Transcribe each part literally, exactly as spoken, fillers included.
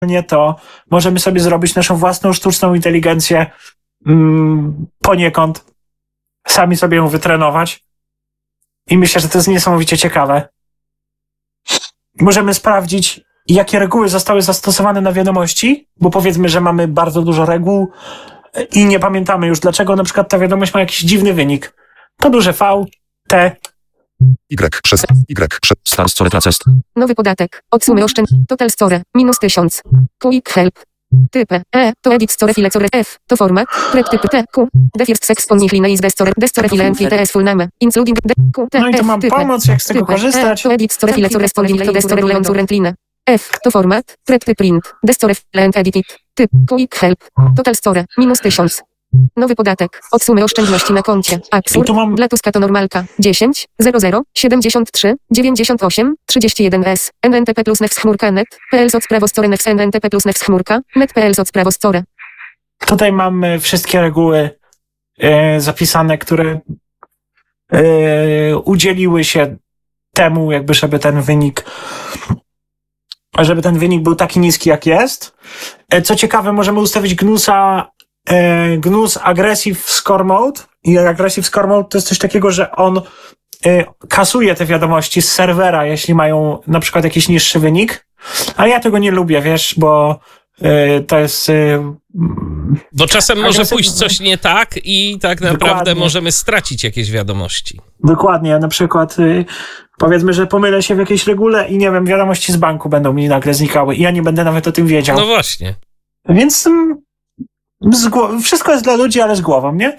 nie, to możemy sobie zrobić naszą własną sztuczną inteligencję mm, poniekąd. Sami sobie ją wytrenować. I myślę, że to jest niesamowicie ciekawe. Możemy sprawdzić, jakie reguły zostały zastosowane na wiadomości, bo powiedzmy, że mamy bardzo dużo reguł i nie pamiętamy już, dlaczego na przykład ta wiadomość ma jakiś dziwny wynik. To duże V, T, Y przez Y przez Star Store Tracest. Nowy podatek. Od sumy oszczęd. Total Store. Minus tysiąc. Quick Help. Typy. E. To edit store file core. F. To format. Prep typy T. Q. The first sex ponich line is the store. The store file entry ts full name. Including D. Q. T. No i to F. mam Typy. pomoc, jak z tego Typy. korzystać. E. To edit store file core ponich line the store file current line. F. To format. Prep typ print. The store file and edit it. Typ. Quick Help. Total Store. Minus tysiąc. Nowy podatek. Od sumy oszczędności na koncie. Absurd. I tu mam- Dla Tuska to normalka. dziesięć, zero zero, siedemdziesiąt trzy, dziewięćdziesiąt osiem, trzydzieści jeden S. N N T P plus nefs chmurka net. P L z prawo store nefs N N T P plus nefs chmurka. Net P L z prawo store. Tutaj mamy wszystkie reguły e, zapisane, które e, udzieliły się temu, jakby żeby ten wynik żeby ten wynik był taki niski, jak jest. E, co ciekawe, możemy ustawić gnusa e, gnus aggressive score mode i aggressive score mode to jest coś takiego, że on e, kasuje te wiadomości z serwera, jeśli mają na przykład jakiś niższy wynik, ale ja tego nie lubię, wiesz, bo e, to jest e, Bo czasem może agresywny. pójść coś nie tak i tak naprawdę Dokładnie. możemy stracić jakieś wiadomości. Dokładnie, na przykład y, powiedzmy, że pomylę się w jakiejś regule i nie wiem, wiadomości z banku będą mi nagle znikały i ja nie będę nawet o tym wiedział. No właśnie. Więc mm, z gło- wszystko jest dla ludzi, ale z głową, nie?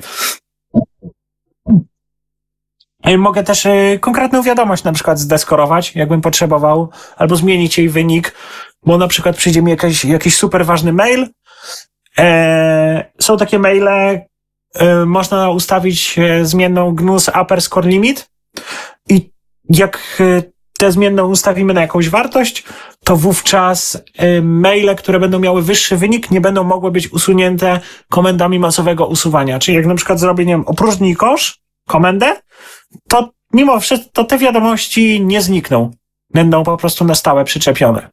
Y, Mogę też y, konkretną wiadomość na przykład zdeskorować, jakbym potrzebował, albo zmienić jej wynik, bo na przykład przyjdzie mi jakiś, jakiś super ważny mail. E, są takie maile, e, można ustawić e, zmienną gnus upper score limit i jak e, tę zmienną ustawimy na jakąś wartość, to wówczas e, maile, które będą miały wyższy wynik, nie będą mogły być usunięte komendami masowego usuwania. Czyli jak na przykład zrobię, nie wiem, opróżnij kosz, komendę, to mimo wszystko to te wiadomości nie znikną. Będą po prostu na stałe przyczepione.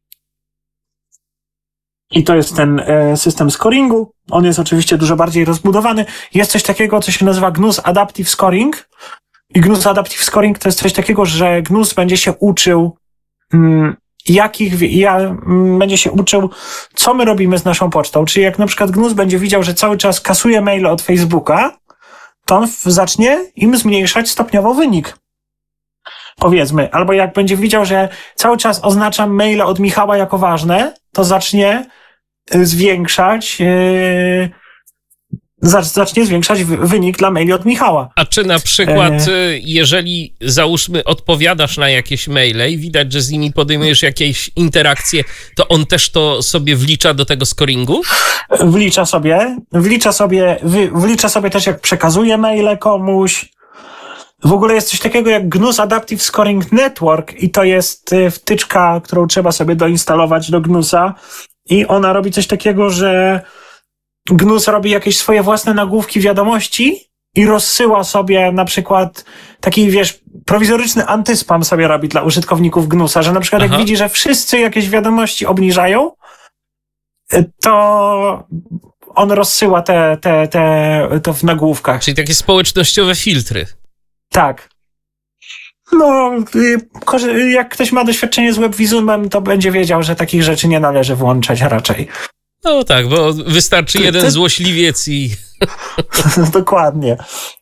I to jest ten e, system scoringu. On jest oczywiście dużo bardziej rozbudowany. Jest coś takiego, co się nazywa gnus adaptive scoring. I gnus adaptive scoring to jest coś takiego, że gnus będzie się uczył, mm, jakich, ja, mm, będzie się uczył, co my robimy z naszą pocztą. Czyli jak na przykład gnus będzie widział, że cały czas kasuje maile od Facebooka, to on w- zacznie im zmniejszać stopniowo wynik. Powiedzmy. Albo jak będzie widział, że cały czas oznaczam maile od Michała jako ważne, to zacznie y, zwiększać, yy, zacz, zacznie zwiększać wy- wynik dla maili od Michała. A czy na przykład, E. y, jeżeli załóżmy odpowiadasz na jakieś maile i widać, że z nimi podejmujesz jakieś interakcje, to on też to sobie wlicza do tego scoringu? Wlicza sobie, wlicza sobie, wy, wlicza sobie też jak przekazuje maile komuś. W ogóle jest coś takiego jak gnus Adaptive Scoring Network i to jest y, wtyczka, którą trzeba sobie doinstalować do gnusa i ona robi coś takiego, że gnus robi jakieś swoje własne nagłówki wiadomości i rozsyła sobie na przykład taki, wiesz, prowizoryczny antyspam sobie robi dla użytkowników gnusa, że na przykład Aha. jak widzi, że wszyscy jakieś wiadomości obniżają, y, to on rozsyła te, te, te, to w nagłówkach. Czyli takie społecznościowe filtry. Tak. No, y, korzy- jak ktoś ma doświadczenie z WebVisumem, to będzie wiedział, że takich rzeczy nie należy włączać raczej. No tak, bo wystarczy Ty- jeden ty- złośliwiec i... Dokładnie.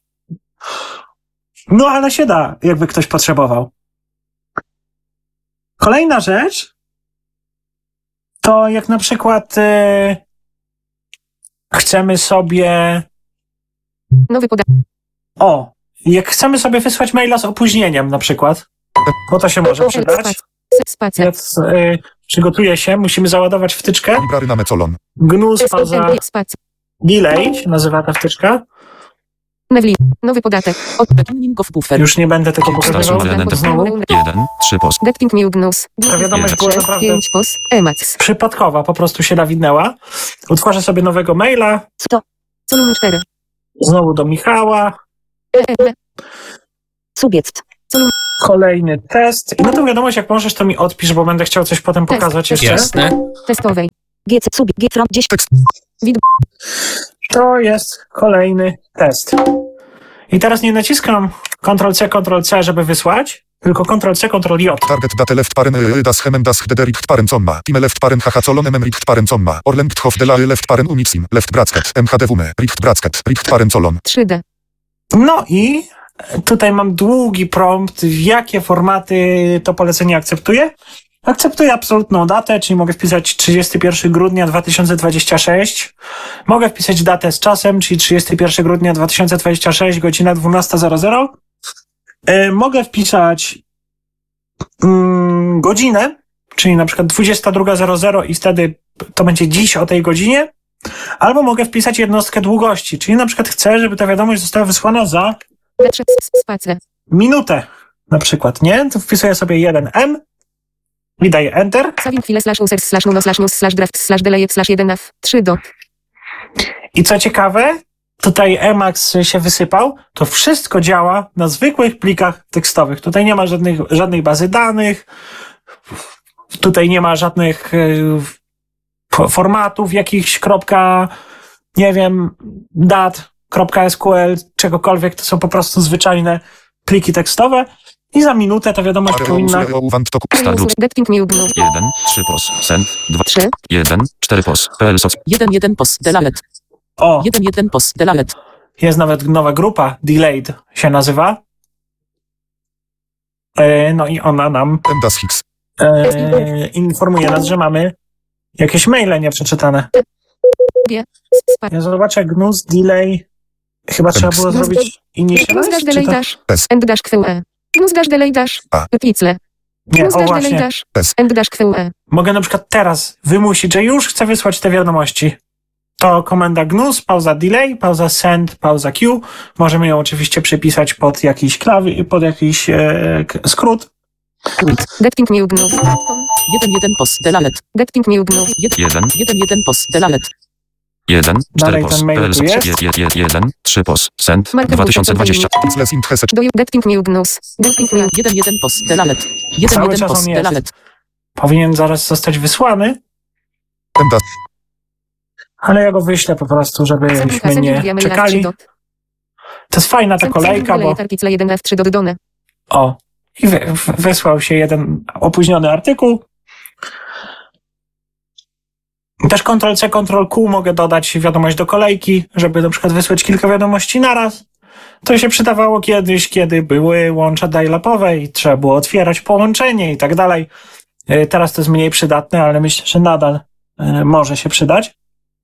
No, ale się da, jakby ktoś potrzebował. Kolejna rzecz to jak na przykład y, chcemy sobie... Nowy podatek. O, jak chcemy sobie wysłać maila z opóźnieniem na przykład, bo to się może przydać. Spacer. Więc y, przygotuję się, musimy załadować wtyczkę. Library na mecolon. Gnus faza Spacer. delay się nazywa ta wtyczka. Nevli. Nowy podatek. Od Beginning of buffer. Już nie będę tego pokazywał znowu. jeden, trzy post. Getting new gnus. Ta wiadomość była naprawdę pięć pos. Emacs. przypadkowa, po prostu się nawidnęła. Utworzę sobie nowego maila, Co numer cztery. znowu do Michała. E, e, Subiect. Kolejny test. I na tą wiadomość, jak możesz, to mi odpisz, bo będę chciał coś potem Test. pokazać jeszcze. Jasne. Testowej. G C sub G from dziesięć. Tekst. To jest kolejny test. I teraz nie naciskam kontrol C, kontrol C, żeby wysłać, tylko kontrol C, kontrol J. Target date left paren y, das hemem das hdericht paren comma. Time left paren haha colon emem richt paren comma. Orleng tchof de la y left paren unicim. Left bracket. mhdwm. Richt bracket. Richt paren colon. trzy D. No i tutaj mam długi prompt, w jakie formaty to polecenie akceptuje. Akceptuję absolutną datę, czyli mogę wpisać trzydziestego pierwszego grudnia dwa tysiące dwudziestego szóstego. Mogę wpisać datę z czasem, czyli trzydziestego pierwszego grudnia dwa tysiące dwudziestego szóstego, godzina dwunasta zero zero. Yy, mogę wpisać mm, godzinę, czyli na przykład dwudziesta druga zero zero i wtedy to będzie dziś o tej godzinie. Albo mogę wpisać jednostkę długości, czyli na przykład chcę, żeby ta wiadomość została wysłana za D trzy spacer. minutę, na przykład, nie? To wpisuję sobie jeden M i daję Enter. Saving file slash users slash nuno slash news slash draft slash delayed slash jeden F. trzy dot. I co ciekawe, tutaj Emacs się wysypał, to wszystko działa na zwykłych plikach tekstowych. Tutaj nie ma żadnych, żadnej bazy danych, tutaj nie ma żadnych y, formatów jakichś kropka, nie wiem, dat, kropka S Q L, czegokolwiek. To są po prostu zwyczajne pliki tekstowe i za minutę ta wiadomość powinna... Detking me ugnu. jeden, trzy pos, send, dwa, trzy. jeden, cztery pos, pl soc, jeden jeden pos delalet. O, jeden jeden pos delalet. jest nawet nowa grupa, Delayed się nazywa. E, no i ona nam m das hix, e, informuje nas, że mamy jakieś maile nieprzeczytane. Spacer. Ja zobaczę, gnus, delay. Chyba trzeba było Gnus- zrobić Gnus initialize, dash czy delay to? dash. S. End dash Q E. Gnus dash delay dash. A. Picle. Nie, Gnus o dash delay właśnie. dash. S. End dash Q E. Mogę na przykład teraz wymusić, że już chcę wysłać te wiadomości. To komenda gnus, pauza delay, pauza send, pauza Q. Możemy ją oczywiście przypisać pod jakiś klawi, pod jakiś e, k- skrót. Detking me ugnu. jeden jeden pos delalet. Detking me ugnu. jeden, jeden jeden pos delalet. jeden, cztery Dalej pos, ten mail pl tu soc, jest. jeden, trzy pos, send, Marker dwa tysiące dwadzieścia, Wojtek less int hesed, Do you detking me ugnus. Detking me. jeden jeden pos delalet. jeden Cały jeden czas pos on jest. delalet. Powinien zaraz zostać wysłany, m das, ale ja go wyślę po prostu, żebyśmy nie czekali. To jest fajna ta kolejka, bo... Picle jeden F trzy dot done. O, i wy, w- wysłał się jeden opóźniony artykuł. Też kontrol C, kontrol Q mogę dodać wiadomość do kolejki, żeby na przykład wysłać kilka wiadomości naraz. To się przydawało kiedyś, kiedy były łącza dial-upowe i trzeba było otwierać połączenie i tak dalej. Yy, Teraz to jest mniej przydatne, ale myślę, że nadal yy, może się przydać.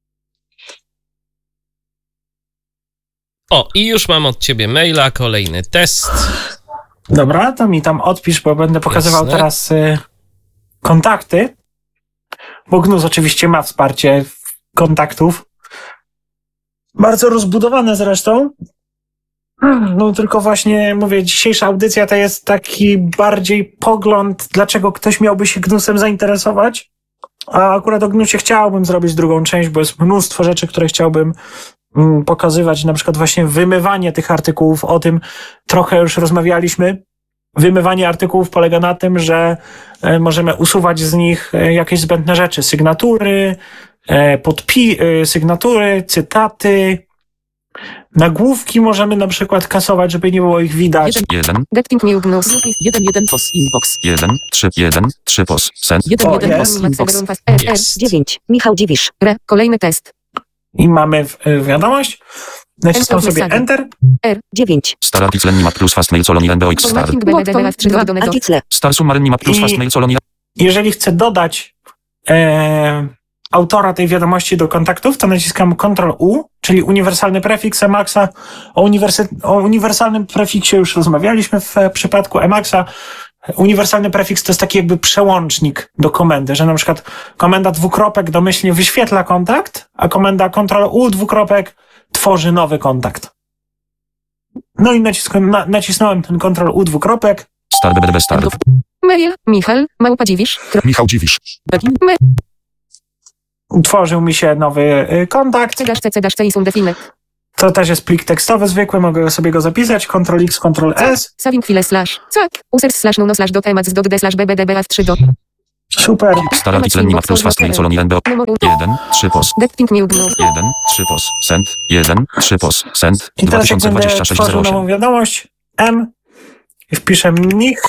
O, i już mam od ciebie maila, kolejny test. Dobra, to mi tam odpisz, bo będę pokazywał Jasne. teraz y, kontakty. Bo gnus oczywiście ma wsparcie kontaktów. Bardzo rozbudowane zresztą. No tylko właśnie mówię, dzisiejsza audycja to jest taki bardziej pogląd, dlaczego ktoś miałby się gnusem zainteresować. A akurat o gnusie chciałbym zrobić drugą część, bo jest mnóstwo rzeczy, które chciałbym mm, pokazywać. Na przykład właśnie wymywanie tych artykułów, o tym trochę już rozmawialiśmy. Wymywanie artykułów polega na tym, że e, możemy usuwać z nich e, jakieś zbędne rzeczy. Sygnatury, e, podpi- e, sygnatury, cytaty, nagłówki możemy na przykład kasować, żeby nie było ich widać. jeden, Detking me ugnus. jeden jeden pos inbox. jeden, trzy, jeden, trzy pos, send, jeden O, jeden jest. pos inbox. Jest. dziewięć. Michał Dziwisz. R. Kolejny test. I mamy w, e, wiadomość. Naciskam Enter sobie message. Enter. R. dziewięć. star article nima plus fast mail coloni n b o x star, Formatting B D D F trzy dot done. Article. star summary nima plus I- fast mail coloni, Jeżeli chcę dodać e, autora tej wiadomości do kontaktów, to naciskam kontrol U, czyli uniwersalny prefiks Emaxa. O, uniwersy- o uniwersalnym prefiksie już rozmawialiśmy w e, przypadku Emaxa. Uniwersalny prefiks to jest taki jakby przełącznik do komendy, że na przykład komenda dwukropek domyślnie wyświetla kontakt, a komenda kontrol U dwukropek tworzy nowy kontakt. No i naciskam, na, nacisnąłem ten kontrol U dwukropek. star bbdb star, Mail. Michal. Małpa dziwisz. Michał Dziwisz, Begin. Utworzył mi się nowy y, kontakt. C dash C C dash C is undefined. To też jest plik tekstowy zwykły, mogę sobie go zapisać. Ctrl X, Ctrl S. Saving file slash. Cak. Users slash nuno slash dot emacs dot d slash bbdbaf trzy dot. Super. Stara Ticlenni Mac plus Fast Colon jeden B. jeden, trzy pos. Depting new blue. jeden, trzy pos. Send. jeden, trzy pos. Send. I teraz jak będę dwa tysiące dwadzieścia sześć zero tworzył nową osiem. wiadomość, M i wpiszę mnich.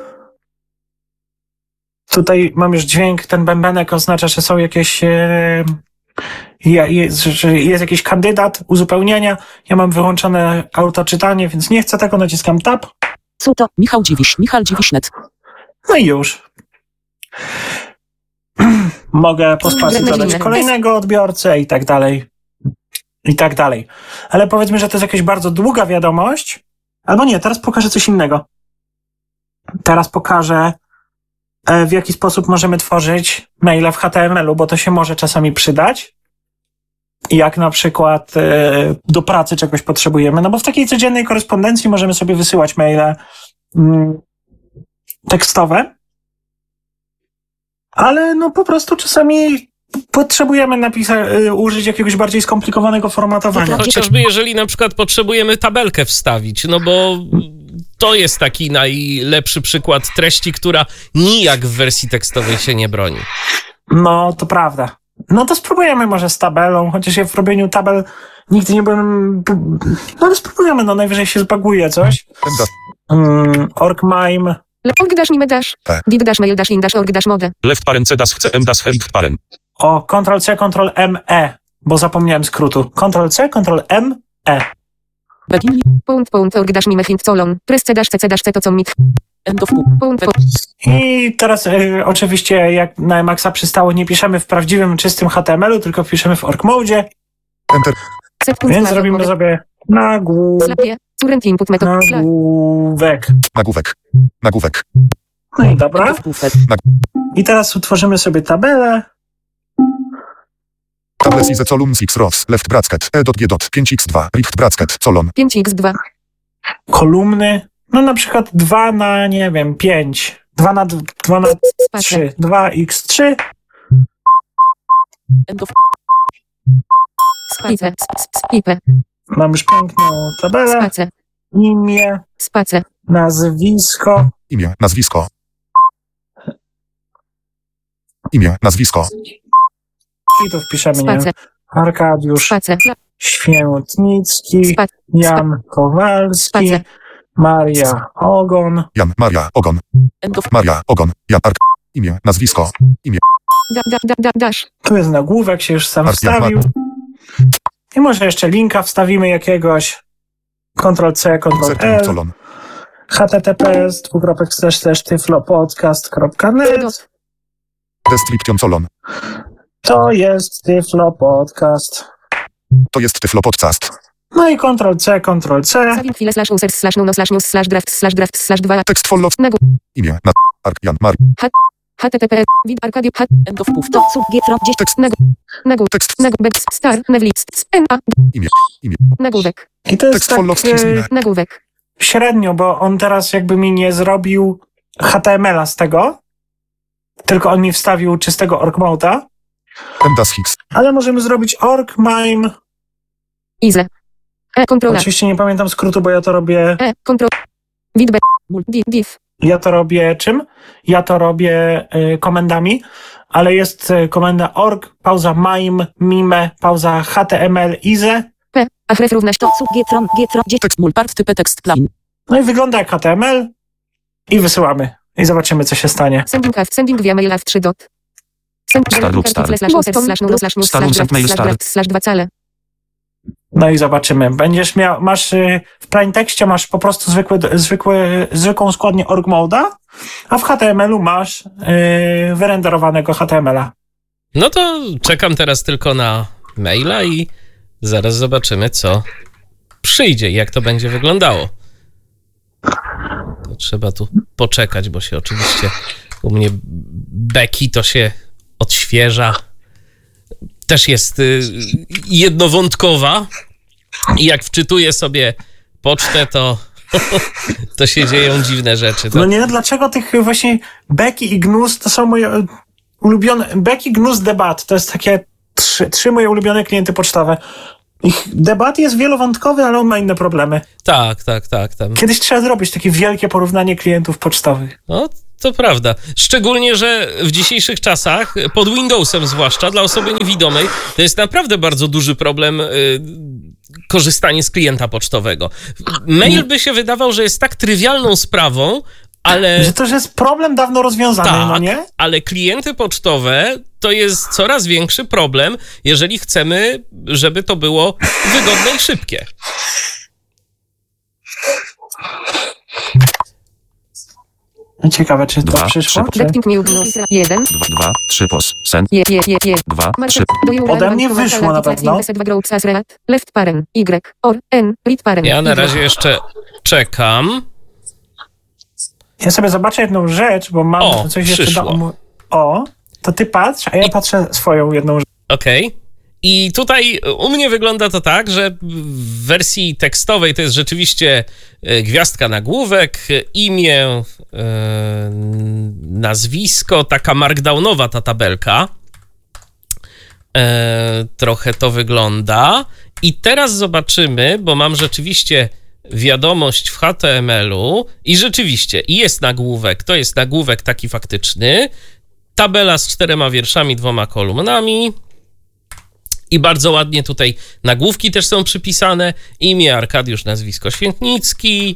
Tutaj mam już dźwięk, ten bębenek oznacza, że są jakieś, e, je- jest, że jest jakiś kandydat uzupełnienia. Ja mam wyłączone autoczytanie, więc nie chcę tego, naciskam tab. Suto. Michał Dziwisz. Michał Dziwisznet. No i już. Mogę po spacji dodać kolejnego odbiorcę i tak dalej. I tak dalej. Ale powiedzmy, że to jest jakaś bardzo długa wiadomość. Albo nie, teraz pokażę coś innego. Teraz pokażę, e, w jaki sposób możemy tworzyć maile w H T M L-u, bo to się może czasami przydać. Jak na przykład e, do pracy czegoś potrzebujemy. No bo w takiej codziennej korespondencji możemy sobie wysyłać maile mm, tekstowe. Ale no po prostu czasami potrzebujemy napisać, y, użyć jakiegoś bardziej skomplikowanego formatowania. Chociażby jeżeli na przykład potrzebujemy tabelkę wstawić, no bo to jest taki najlepszy przykład treści, która nijak w wersji tekstowej się nie broni. No, to prawda. No to spróbujemy może z tabelą, chociaż ja w robieniu tabel nigdy nie byłem... No ale spróbujemy, no najwyżej się zbaguje coś. MDAS. Mm, org-mime. Le- Org dash mime dash. E. Did dash mail dash in dash org dash mode. Left parent C das chce M das help parent. O, Ctrl-C, Ctrl-M-E, bo zapomniałem skrótu. Ctrl-C, Ctrl-M-E. Begin. Pound pound org dash mime hint colon. Press c dash c c dash c to co mit. End of Q. Pound pound. I teraz y, oczywiście jak na Emaxa przystało, nie piszemy w prawdziwym, czystym H T M L-u, tylko piszemy w org mode, Enter. Set punkt więc slash robimy mode. sobie nagłówek. Slapie. Current input method. Slash. Nagłówek. Nagłówek. Nagłówek. No i End dobra. of Q. Fed. I teraz utworzymy sobie tabelę. Tables is column six rows. Left bracket. E dot G dot. pięć x dwa. Richt bracket. Colon. pięć x dwa. Kolumny. No na przykład dwa na, nie wiem, pięć. dwa na dwa na Spacer. trzy. dwa x trzy. End of Spice. Sp- sp- Spipe. Mam już piękną tabelę. Space. Imię, Space. nazwisko. Imię. Nazwisko. Imię. Nazwisko. I tu wpiszemy, nie Space. wiem, Arkadiusz Space. Świętnicki. Space. Jan Kowalski. Space. Maria Ogon. Jan. Maria. Ogon. End of Maria. Ogon. Jan. Ark. Imię. Nazwisko. Da, da, da, da, dash. Tu jest nagłówek, się już sam Ark- wstawił. I może jeszcze linka wstawimy jakiegoś. Ctrl-C, Insert Ctrl-L. colon. https dwukropek slash slash tyflopodcast kropka net. Description colon. To jest Tyflo Podcast. To jest Tyflo Podcast. No i Ctrl-C, Ctrl-C. Saving file slash users slash nuno slash news slash draft slash draft slash dwa. Tekst follow. Nagł- Imię. Na. Ark. Jan. Mar. https vid arkadio hat End of Q. To sub G from dziesięć. Tekst. nagł Tekst. nagłówek star nevlist n a Imię. Imię. nagłówek I to jest Tekst tak follow. Strings e, imię. nagłówek średnio, bo on teraz jakby mi nie zrobił H T M L-a z tego, tylko on mi wstawił czystego org-mode'a, M das Hicks. ale możemy zrobić org-mime. izle e kontrola Oczywiście nie pamiętam skrótu, bo ja to robię, e kontrol vid b div div ja to robię czym? Ja to robię y, komendami, ale jest y, komenda org, pauza mime, mime, pauza html, ize. p a href równa się To sub G from G from dziesięć. Tekst. Mulpart type tekst plain. No i wygląda jak H T M L i wysyłamy. I zobaczymy, co się stanie. sending have sending via mail w trzy dot send Star lub star. slash users slash nuno slash news Star slash send mail draft slash star. draft slash dwa cale No i zobaczymy. Będziesz miał, masz y, w plain tekście masz po prostu zwykły, zwykły, zwykłą składnię org mode'a, a w H T M L-u masz y, wyrenderowanego H T M L-a. No to czekam teraz tylko na maila i zaraz zobaczymy, co przyjdzie i jak to będzie wyglądało. To trzeba tu poczekać, bo się oczywiście u mnie beki to się odświeża. Też jest y, jednowątkowa i jak wczytuję sobie pocztę, to, to się dzieją dziwne rzeczy. To, No nie, dlaczego tych właśnie Beki i Gnus to są moje y, ulubione... Beki, Gnus, Debat to jest takie trzy, trzy moje ulubione klienty pocztowe. Ich debat jest wielowątkowy, ale on ma inne problemy. Tak, tak, tak. Tam. Kiedyś trzeba zrobić takie wielkie porównanie klientów pocztowych. No, to prawda. Szczególnie, że w dzisiejszych czasach, pod Windowsem zwłaszcza, dla osoby niewidomej, to jest naprawdę bardzo duży problem y, korzystanie z klienta pocztowego. Mail by się wydawał, że jest tak trywialną sprawą, ale... Że to już jest problem dawno rozwiązany, tak, no nie? ale klienty pocztowe to jest coraz większy problem, jeżeli chcemy, żeby to było wygodne i szybkie. Ciekawe, czy to Dwa, przyszło? trzy. Czy... Depting new gnus. jeden. dwa, dwa, trzy pos, sen, Je, je, je, je. dwa, trzy, Market. Do you Ode mnie wyszło na pewno. dwa groups as read. Left paren. Y. Or. N. Read paren. Ja na Y. razie jeszcze czekam. Ja sobie zobaczę jedną rzecz, bo mam O, coś jeszcze przyszło. do... omu- O, to ty patrz, a ja I- patrzę swoją jedną rzecz. Okej. I tutaj u mnie wygląda to tak, że w wersji tekstowej to jest rzeczywiście e, gwiazdka, nagłówek, e, imię, e, nazwisko, taka markdownowa ta tabelka. E, trochę to wygląda. I teraz zobaczymy, bo mam rzeczywiście wiadomość w H T M L-u i rzeczywiście i jest nagłówek, to jest nagłówek taki faktyczny, tabela z czterema wierszami, dwoma kolumnami. I bardzo ładnie tutaj nagłówki też są przypisane. Imię Arkadiusz, nazwisko Świętnicki.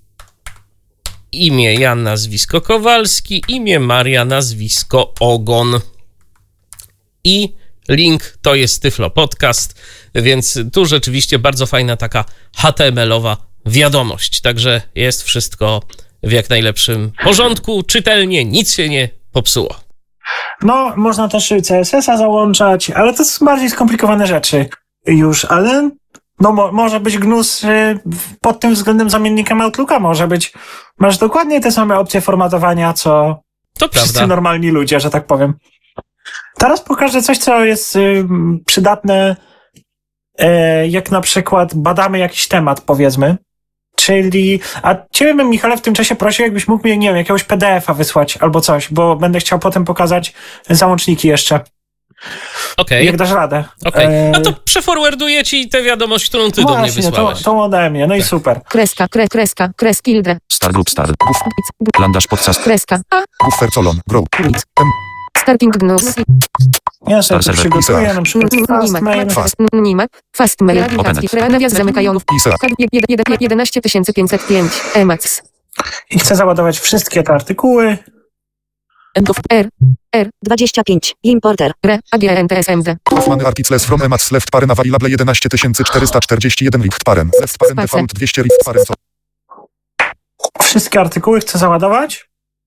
Imię Jan, nazwisko Kowalski. Imię Maria, nazwisko Ogon. I link to jest Tyflo Podcast, więc tu rzeczywiście bardzo fajna taka H T M L-owa wiadomość. Także jest wszystko w jak najlepszym porządku, czytelnie, nic się nie popsuło. No, można też C S S a załączać, ale to są bardziej skomplikowane rzeczy już, ale no mo- może być gnus y, pod tym względem zamiennikiem Outlooka, może być, masz dokładnie te same opcje formatowania, co To wszyscy prawda. normalni ludzie, że tak powiem. Teraz pokażę coś, co jest y, przydatne, y, jak na przykład badamy jakiś temat, powiedzmy. Czyli, a ciebie bym, Michale, w tym czasie prosił, jakbyś mógł mi, nie wiem, jakiegoś P D F-a wysłać albo coś, bo będę chciał potem pokazać załączniki jeszcze, Okej, jak dasz radę. okej. E, No to przeforwarduję ci tę wiadomość, którą ty do mnie Właśnie, to, wysłałeś. to ode mnie, no i super. Kreska, kre, kreska, kres, kildre. star group star, Guf, landasz podcast, Kreska. A. Guffer Colon, Grow, M, Starting gnus. Ja sobie to serwer przygotuję, pisać. na przykład fast mail. Fast. Nimap. Fast mail. Openet. Nawias zamykający. Isa, jedenaście tysięcy pięćset pięć. Emacs. I chcę załadować wszystkie te artykuły. End of R. R. dwadzieścia pięć. Importer. R. A G N T S M D. Hoffman Articles from Emats left paren available jedenaście tysięcy czterysta czterdzieści jeden rift paren, left paren Spacer. default dwieście rift paren, co? Wszystkie artykuły chcę załadować.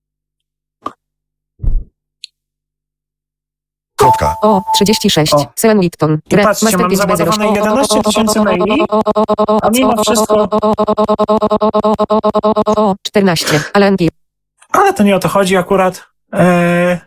Kropka. O. trzydzieści sześć. O. Sean Whitton. I patrzcie, mam załadowane jedenaście tysięcy maili, a mimo wszystko... czternaście. Alan Gibb. Ale to nie o to chodzi akurat. Eee...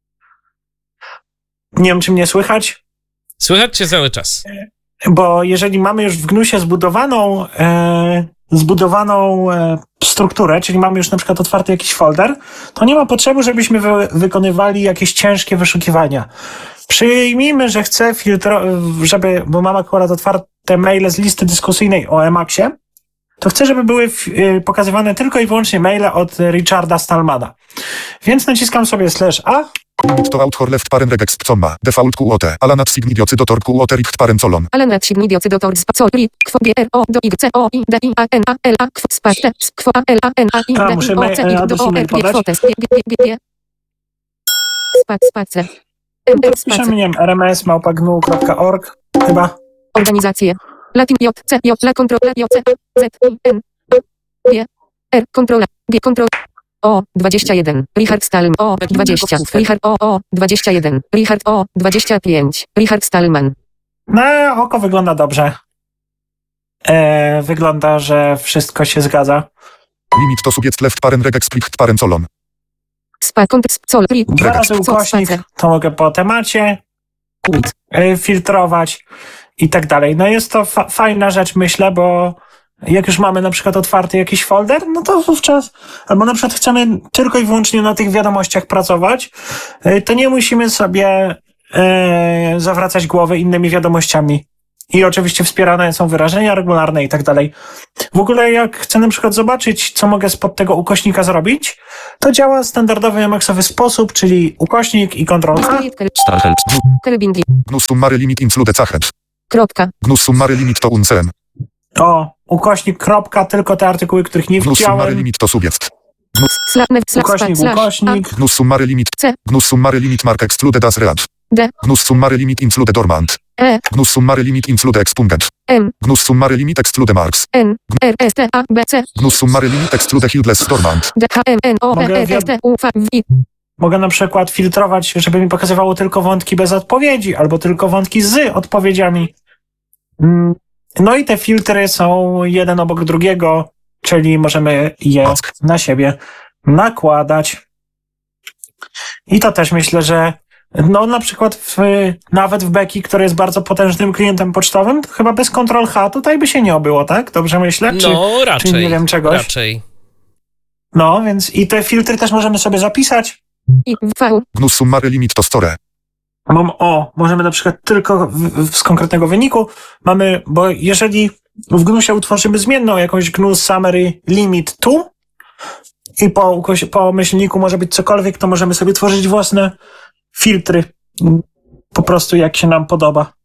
Nie wiem, czy mnie słychać. Słychać cię cały czas. Bo jeżeli mamy już w Gnusie zbudowaną, e, zbudowaną e, strukturę, czyli mamy już na przykład otwarty jakiś folder, to nie ma potrzeby, żebyśmy wy, wykonywali jakieś ciężkie wyszukiwania. Przyjmijmy, że chcę filtrować, żeby, bo mam akurat otwarte maile z listy dyskusyjnej o Emaxie, to chcę, żeby były w, y, pokazywane tylko i wyłącznie maile od Richarda Stallmana. Więc naciskam sobie slash A. Limit to out for left paren regex pcomma, default Q O T, alanat signidiocy dotor Q O T rift paren colon. Alan Ratsigny diocy do tord spa coli kwo g r o do y c o i d i a n a l a kwo spate kwo a l a n a i A, d muszę i o c mail- i do adres o e-mail r g podać? kwotes g g g g spat space m m Piszemy, space nie wiem, rms małpa gnu kropka org chyba. organizacje latin j c j la kontrola j c z i n g r kontrola g kontrola o dwadzieścia jeden Richard Stallman o dwadzieścia Richard o o dwadzieścia jeden Richard o dwadzieścia pięć Richard Stallman. Na oko wygląda dobrze. E, wygląda, że wszystko się zgadza. Limit to subiect left paren regex rift paren colon. Spa kontekst col pri Dwa razy co ukośnik, spacer. to mogę po temacie e, filtrować i tak dalej. No jest to fa- fajna rzecz, myślę, bo jak już mamy na przykład otwarty jakiś folder, no to wówczas, albo na przykład chcemy tylko i wyłącznie na tych wiadomościach pracować, e, to nie musimy sobie e, zawracać głowy innymi wiadomościami. I oczywiście wspierane są wyrażenia regularne i tak dalej. W ogóle jak chcę na przykład zobaczyć, co mogę spod tego ukośnika zrobić, to działa standardowy emaksowy sposób, czyli ukośnik i kontrol A. Star help. Kelbingi. Gnus summary limit include cachet. Kropka. Gnus summary limit to unseen. O, ukośnik, kropka, tylko te artykuły, których nie Gnus summary widziałem. limit to subiect. Slash, nev, slash, Ukośnik, slash, ukośnik. Gnus summary limit. C. Gnus summary limit mark excluded as read. D. Gnus summary limit include dormant. E. Gnus summary limit include expungent. M. Gnus summary limit exclude marks. N. R. S. T. A. B. C. Gnus summary limit exclude headless dormant. D. H. M. N. O. P. Mogę E. S. T. U. V. I. Mogę na przykład filtrować, żeby mi pokazywało tylko wątki bez odpowiedzi, albo tylko wątki z odpowiedziami. Mm, No i te filtry są jeden obok drugiego, czyli możemy je na siebie nakładać. I to też myślę, że no na przykład w, nawet w Becky, który jest bardzo potężnym klientem pocztowym, to chyba bez Ctrl H tutaj by się nie obyło, tak? Dobrze myślę? Czy, No, raczej. czy nie wiem czegoś? Raczej. No, więc i te filtry też możemy sobie zapisać. I. V. Gnus summary limit to store. Mam o, możemy na przykład tylko w, w, z konkretnego wyniku mamy, bo jeżeli w gnusie utworzymy zmienną jakąś gnus summary limit to i po, ukoś- po myślniku może być cokolwiek, to możemy sobie tworzyć własne filtry. Po prostu jak się nam podoba.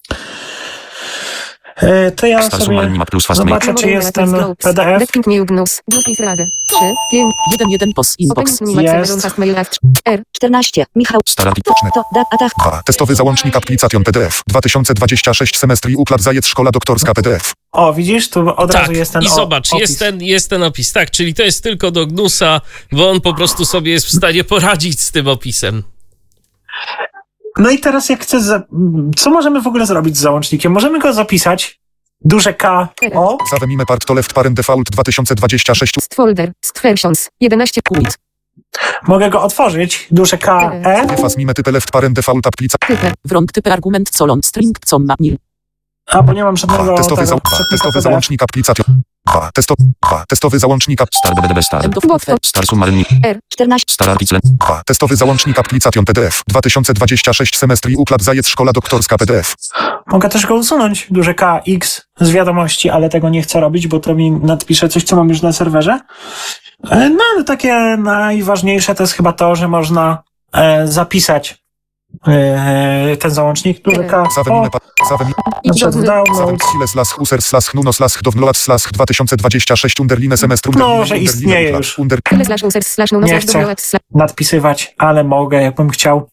E, to ja Star summary sobie minimap plus fast make. zobaczę, czy jest ten P D F. Defting new gnus. Glutis rady. trzy. pięć. jeden jeden pos inbox. Jest. Fast mail act. R. czternaście. Michał. Star To, to, da, atach. dwa. Testowy załącznik aplikacjon P D F. dwa tysiące dwudziesty szósty semestr i układ zajec szkoła doktorska P D F. O, widzisz, tu od Tak, razu jest ten i o- zobacz, opis. jest ten, jest ten opis. Tak, czyli to jest tylko do Gnusa, bo on po prostu sobie jest w stanie poradzić z tym opisem. No i teraz jak chcę, za... co możemy w ogóle zrobić z załącznikiem? Możemy go zapisać, duże K, O, Zawemime part to left parent default dwa tysiące dwudziesty szósty. St folder. St versions. jedenaście. Quit. mogę go otworzyć, duże K, E, Efas mime type left parent default applica. Typę. Wrąg typy argument colon string comma nil. a bo nie mam żadnego dwa. Testowy, tego, zał... dwa. żadnego Testowy P D F. załącznik aplikacjon. dwa. Testo... dwa. Testowy załącznik ap... Star B D B Star. End of Bot. buffer. Star summary limit. czternaście. Star article. dwa. Testowy załącznik aplikacjon P D F. dwa tysiące dwudziesty szósty semestr i układ zajec szkoła doktorska P D F. Mogę też go usunąć, duże K, X z wiadomości, ale tego nie chcę robić, bo to mi nadpisze coś, co mam już na serwerze. E, No ale takie najważniejsze to jest chyba to, że można e, zapisać e, ten załącznik, duże K, O, Zawemime part... Zawemime... na przykład w Zawem download. sile slash user slash nuno slash dovnload slash dwa tysiące dwudziesty szósty underline semestr underline No, że underline istnieje układ. już. Under... Tyle slash users slash no Nie slash chcę. download slash. nadpisywać, ale mogę, jakbym chciał.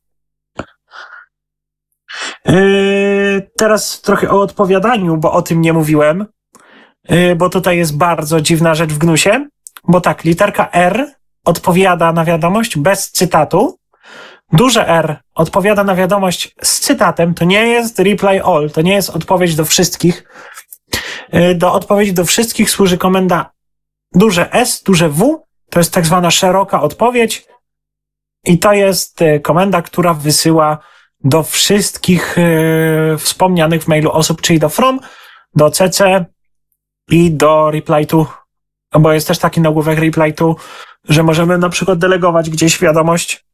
Yy, teraz trochę o odpowiadaniu, bo o tym nie mówiłem, yy, bo tutaj jest bardzo dziwna rzecz w gnusie, bo tak, literka R odpowiada na wiadomość bez cytatu, duże R odpowiada na wiadomość z cytatem, to nie jest reply all, to nie jest odpowiedź do wszystkich. Yy, do odpowiedzi do wszystkich służy komenda duże S, duże W, to jest tak zwana szeroka odpowiedź, i to jest e, komenda, która wysyła do wszystkich e, wspomnianych w mailu osób, czyli do from, do C C i do reply to, bo jest też taki nagłówek reply to, że możemy na przykład delegować gdzieś wiadomość.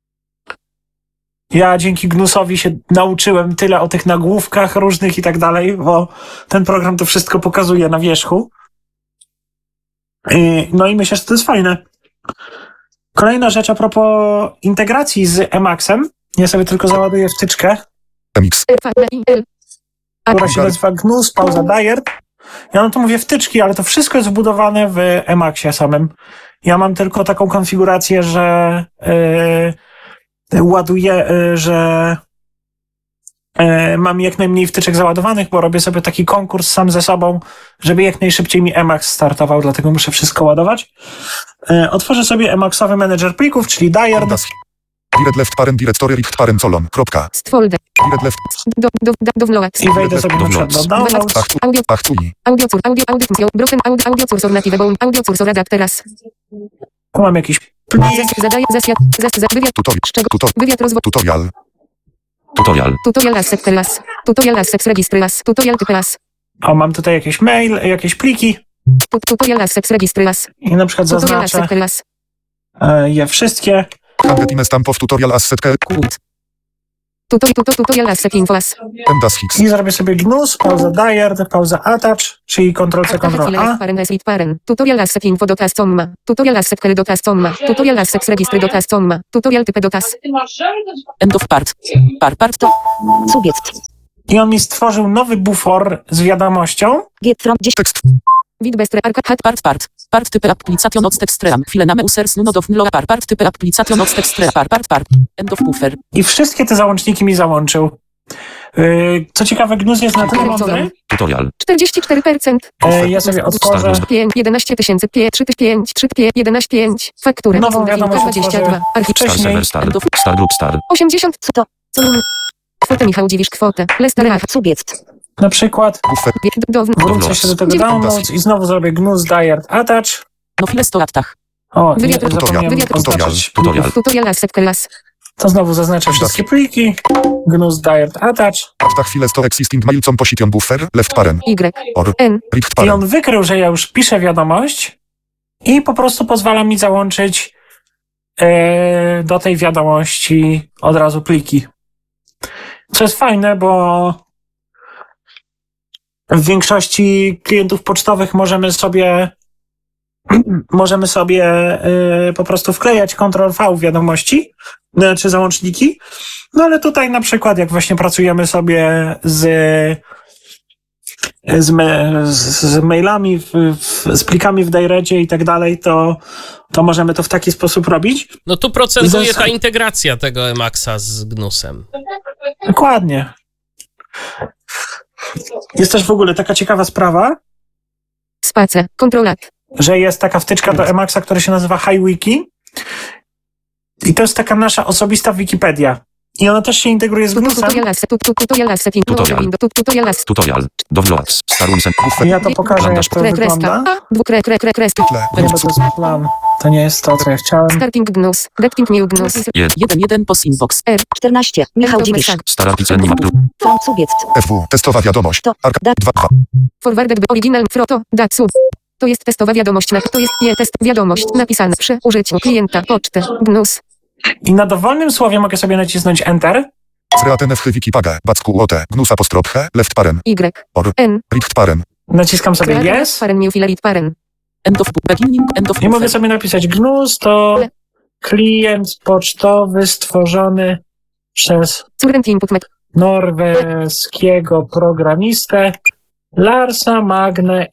Ja dzięki Gnusowi się nauczyłem tyle o tych nagłówkach różnych i tak dalej, bo ten program to wszystko pokazuje na wierzchu. I, no i myślę, że to jest fajne. Kolejna rzecz a propos integracji z Emacsem. Ja sobie tylko załaduję wtyczkę, M X. R. V. I. L. która się nazywa Gnus Pauza Dier. Ja na to mówię wtyczki, ale to wszystko jest wbudowane w Emacsie samym. Ja mam tylko taką konfigurację, że yy, ładuję, yy, że yy, mam jak najmniej wtyczek załadowanych, bo robię sobie taki konkurs sam ze sobą, żeby jak najszybciej mi Emacs startował, dlatego muszę wszystko ładować. Yy, otworzę sobie Emacsowy menedżer plików, czyli Dier. Das. Direct left parent direct story richt parent colon. Kropka. St folder. Direct left. Do, do, do, download. I wejdę sobie na przykład do download. Achtu. Audio. Achtui. Audio cur. Audio. Audio. Audio. Broken. Audio. Audio cursor native. Bound. Audio cursor redact teraz. Tu mam jakiś plik. Zes, zadaje. Zesjad. Zes. Zes. Wywiad. Tutorial. Z czego? Tutor. Wywiad rozwój. Tutorial. Tutorial. Tutorial asset class. Tutorial asset registry class. Tutorial typy class. O, mam tutaj jakieś mail, jakieś pliki Tu- Tutorial asset registry class. i na przykład Tutorial zaznaczę asset class. e, je wszystkie. Handed ime stamp of tutorial asset. Quit. Tutorial, tutorial, tutorial, asset, infos. Emdas Hix. I zrobię sobie gnus, pauza dired, pauza attach, czyli Ctrl C, Ctrl A. Paren, S, paren. Tutorial, asset, info, dotas, comma. Tutorial, asset, query, dotas, comma. Tutorial, asset, registry, dotas, comma. Tutorial, typy, dotas. End of part. Par part to. Subiect. I on mi stworzył nowy bufor z wiadomością. Get from dziesięć. Tekst. Vid, bestre, arka, hat, Part part. Part typy application od textream. File name users node of nlo. Par part typy application od textream. Par part part. End of buffer. I wszystkie te załączniki mi załączył. Yy, Co ciekawe, gnus jest na tyle mądry. Tutorial. czterdzieści cztery procent. Yy, Ja sobie otworzę pięć, jedenaście tysięcy, trzy, pięć, trzy, jedenaście, pięć. Fakturę. Nową wiadomość dwadzieścia dwa. otworzę Archiw. Star wcześniej. server star. End of Star group star. osiemdziesiąt. Co to? Co? Kwotę, Michał, dziwisz kwotę. Lester, ach. Subiect. Na przykład Buffer. Downy. wrócę się do tego downloads i znowu zrobię gnus dired attach. No file sto attach. O, Wywiad- nie, zapomniałem wywiad- oznaczyć. Tutorial. Tutorial, asset, class. To znowu zaznaczę wszystkie pliki. Gnus dired attach. After chwilę sto existing mail com position buffer. Left paren. Y. Or. N. Rift I paren. on wykrył, że ja już piszę wiadomość i po prostu pozwala mi załączyć e, do tej wiadomości od razu pliki. Co jest fajne, bo w większości klientów pocztowych możemy sobie możemy sobie e, po prostu wklejać Ctrl V wiadomości e, czy załączniki. No ale tutaj na przykład jak właśnie pracujemy sobie z z, me, z, z mailami, w, w, z plikami w Directie i tak dalej, to, to możemy to w taki sposób robić. No tu procentuje Zas- ta integracja tego Emaxa z Gnusem. Dokładnie. Jest też w ogóle taka ciekawa sprawa, Space. Kontrola. że jest taka wtyczka do Emaxa, która się nazywa HiWiki i to jest taka nasza osobista Wikipedia. I ona też się integruje z Gnusem. Tutorial, asset, tu- tu- tutorial, asset, info, Tutorial. window, tu- tutorial, asset. Tutorial. Downloads. Star Unsen. Buffer. Ja to pokażę, jak to Kre- kreska. wygląda. A, dwukre, kre, kre, kreska. Tle. Nie, bo to jest plan. To nie jest to, co ja chciałem. Starting gnus. Detting new gnus. jeden. jeden jeden post inbox. R. czternaście. Michał Dziwisz. Star article nie ma plu. From Subiect. F W. Testowa wiadomość. To. Arka. Da. dwa dwa. Forwarded by original froto. Datsu. To jest testowa wiadomość. Na, to jest nie test. Wiadomość napisana przy użyciu klienta poczty. Gnus. I na dowolnym słowie mogę sobie nacisnąć Enter. Zreaten w wikipagę. Backu łote. Gnus apostrophe. Left paren. Y. Or. N. Rift paren. Naciskam sobie Yes. Paren new filarit paren. End of bu- beginning. End of I mogę buffer. sobie napisać gnus to klient pocztowy stworzony przez Current input met. norweskiego programistę Larsa Magne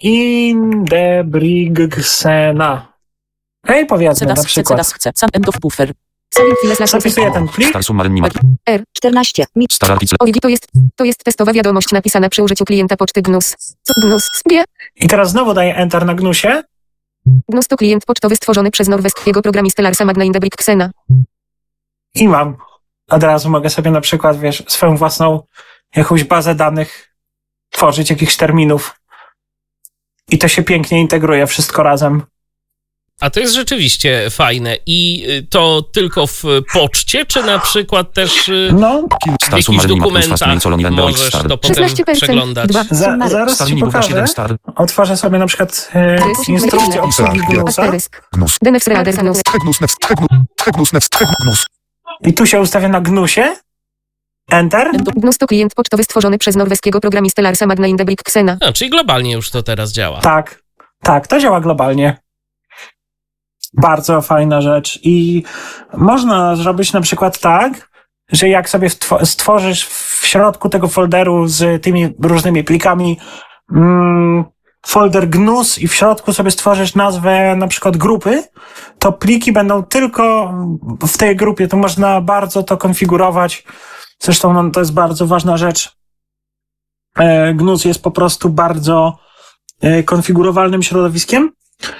Indebrigtsena. Hej, powiedzmy na Cedas chce, przykład. cedas chce. Sam end of buffer. Saving file slash Zapisuję ten plik Star submaryn nie ma plu. czternaście. Mi. Star article. Origi to jest, to jest testowa wiadomość napisana przy użyciu klienta poczty gnus. Co gnus? Spie. i teraz znowu daję Enter na gnusie Gnus to klient pocztowy stworzony przez norweskiego programistę Larsa Magna Indebrigtsena. i mam. Od razu mogę sobie na przykład, wiesz, swoją własną jakąś bazę danych tworzyć, jakichś terminów. I to się pięknie integruje wszystko razem. A to jest rzeczywiście fajne. I y, to tylko w poczcie, czy na przykład też y, No, w Star jakichś submaryn nie ma plus. Fast dokumentach mail solon jeden możesz star. to potem szesnaście procent. przeglądać? dwa. za, zaraz Star ci mini plus pokażę. jeden star. Otworzę sobie na przykład e, To jest instrukcję obsługi Tak, gnusa. Asterysk. Gnus. Denef Rader gnus. Tchegnus nef. Tchegnus. Tchegnus nef. Tchegnus. I tu się ustawia na gnusie. Enter. Gnus to klient pocztowy stworzony przez norweskiego programistę Larsa Magna Indebrigtsena. A, czyli globalnie już to teraz działa. Tak, tak, to działa globalnie. Bardzo fajna rzecz. I można zrobić na przykład tak, że jak sobie wtwo- stworzysz w środku tego folderu z tymi różnymi plikami mm, folder gnus i w środku sobie stworzysz nazwę na przykład grupy, to pliki będą tylko w tej grupie. To można bardzo to konfigurować. Zresztą no, to jest bardzo ważna rzecz. E, Gnus jest po prostu bardzo e, konfigurowalnym środowiskiem.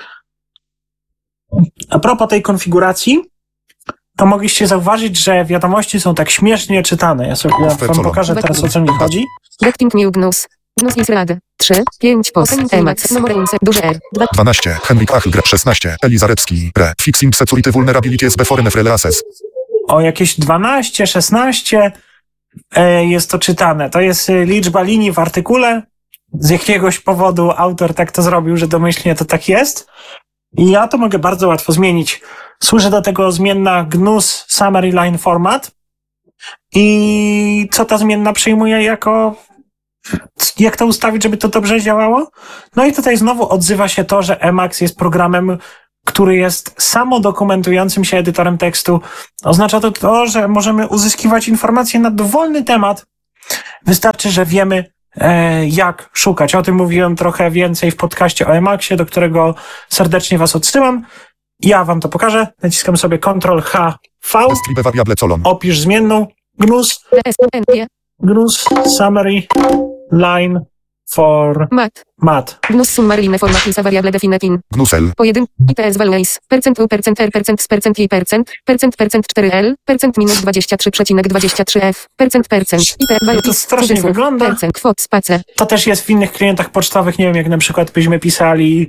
A propos tej konfiguracji, to mogliście zauważyć, że wiadomości są tak śmiesznie czytane. Ja sobie ja wam pokażę teraz, o co mi chodzi. Detting new gnus. Gnus is rad. trzy, pięć post. Emacs. Numerunce. Duże R. dwanaście. Henryk Achl. szesnaście. Elizarecki. Re. Fixing security vulnerabilities before N F R access. O jakieś dwanaście, szesnaście e, jest to czytane. To jest e, liczba linii w artykule. Z jakiegoś powodu autor tak to zrobił, że domyślnie to tak jest. I ja to mogę bardzo łatwo zmienić. Służy do tego zmienna gnus summary line format. I co ta zmienna przyjmuje jako, jak to ustawić, żeby to dobrze działało? No i tutaj znowu odzywa się to, że Emacs jest programem, który jest samodokumentującym się edytorem tekstu. Oznacza to to, że możemy uzyskiwać informacje na dowolny temat. Wystarczy, że wiemy, e, jak szukać. O tym mówiłem trochę więcej w podcaście o Emacsie, do którego serdecznie was odsyłam. Ja wam to pokażę. Naciskam sobie kontrol H V. Describe variable colon. Opisz zmienną. Gnus. D S U N G. Gnus summary line for Mat. mat. Gnus summary format is a variable defined in. Gnusel. Pojedyn. I T S values. Percent U, percent R, percent S, percent I, percent. Percent, percent cztery L. Percent minus dwadzieścia trzy przecinek dwadzieścia trzy F. Percent, percent. I T No to strasznie wygląda. Percent, kwot, space. To też jest w innych klientach pocztowych, nie wiem, jak na przykład byśmy pisali,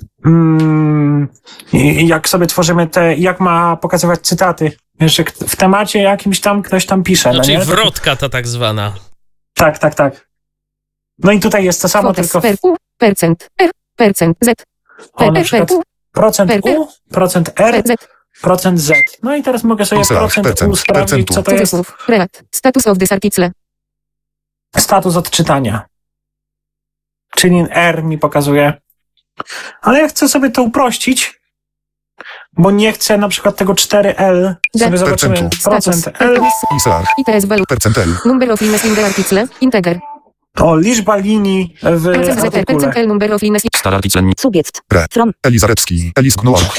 mm, i- jak sobie tworzymy te, jak ma pokazywać cytaty. Wiesz, że w temacie jakimś tam ktoś tam pisze, Znaczy no nie? wrotka ta tak zwana. Tak, tak, tak. No i tutaj jest to samo, Kwota, tylko w, per, U, percent, R, percent, Z. o, na Per, przykład per, U, procent per, U, procent R, per, Z. procent Z. No i teraz mogę sobie Procent, procent U percent, sprawdzić, percentu. co to jest Cudzysłów. React. Status of this article. status odczytania. Czyli R mi pokazuje. Ale ja chcę sobie to uprościć, bo nie chcę na przykład tego cztery L. Sobie D. zobaczymy Percentu. procent L. Isar. I T S value. Percentel. Number of lines in the article. Integer. O, liczba linii w Percent Z. artykule. Percent L. Number of lines. Star article ni- Subjekt. Re. From. Elizarecki. Elis Gnuorg.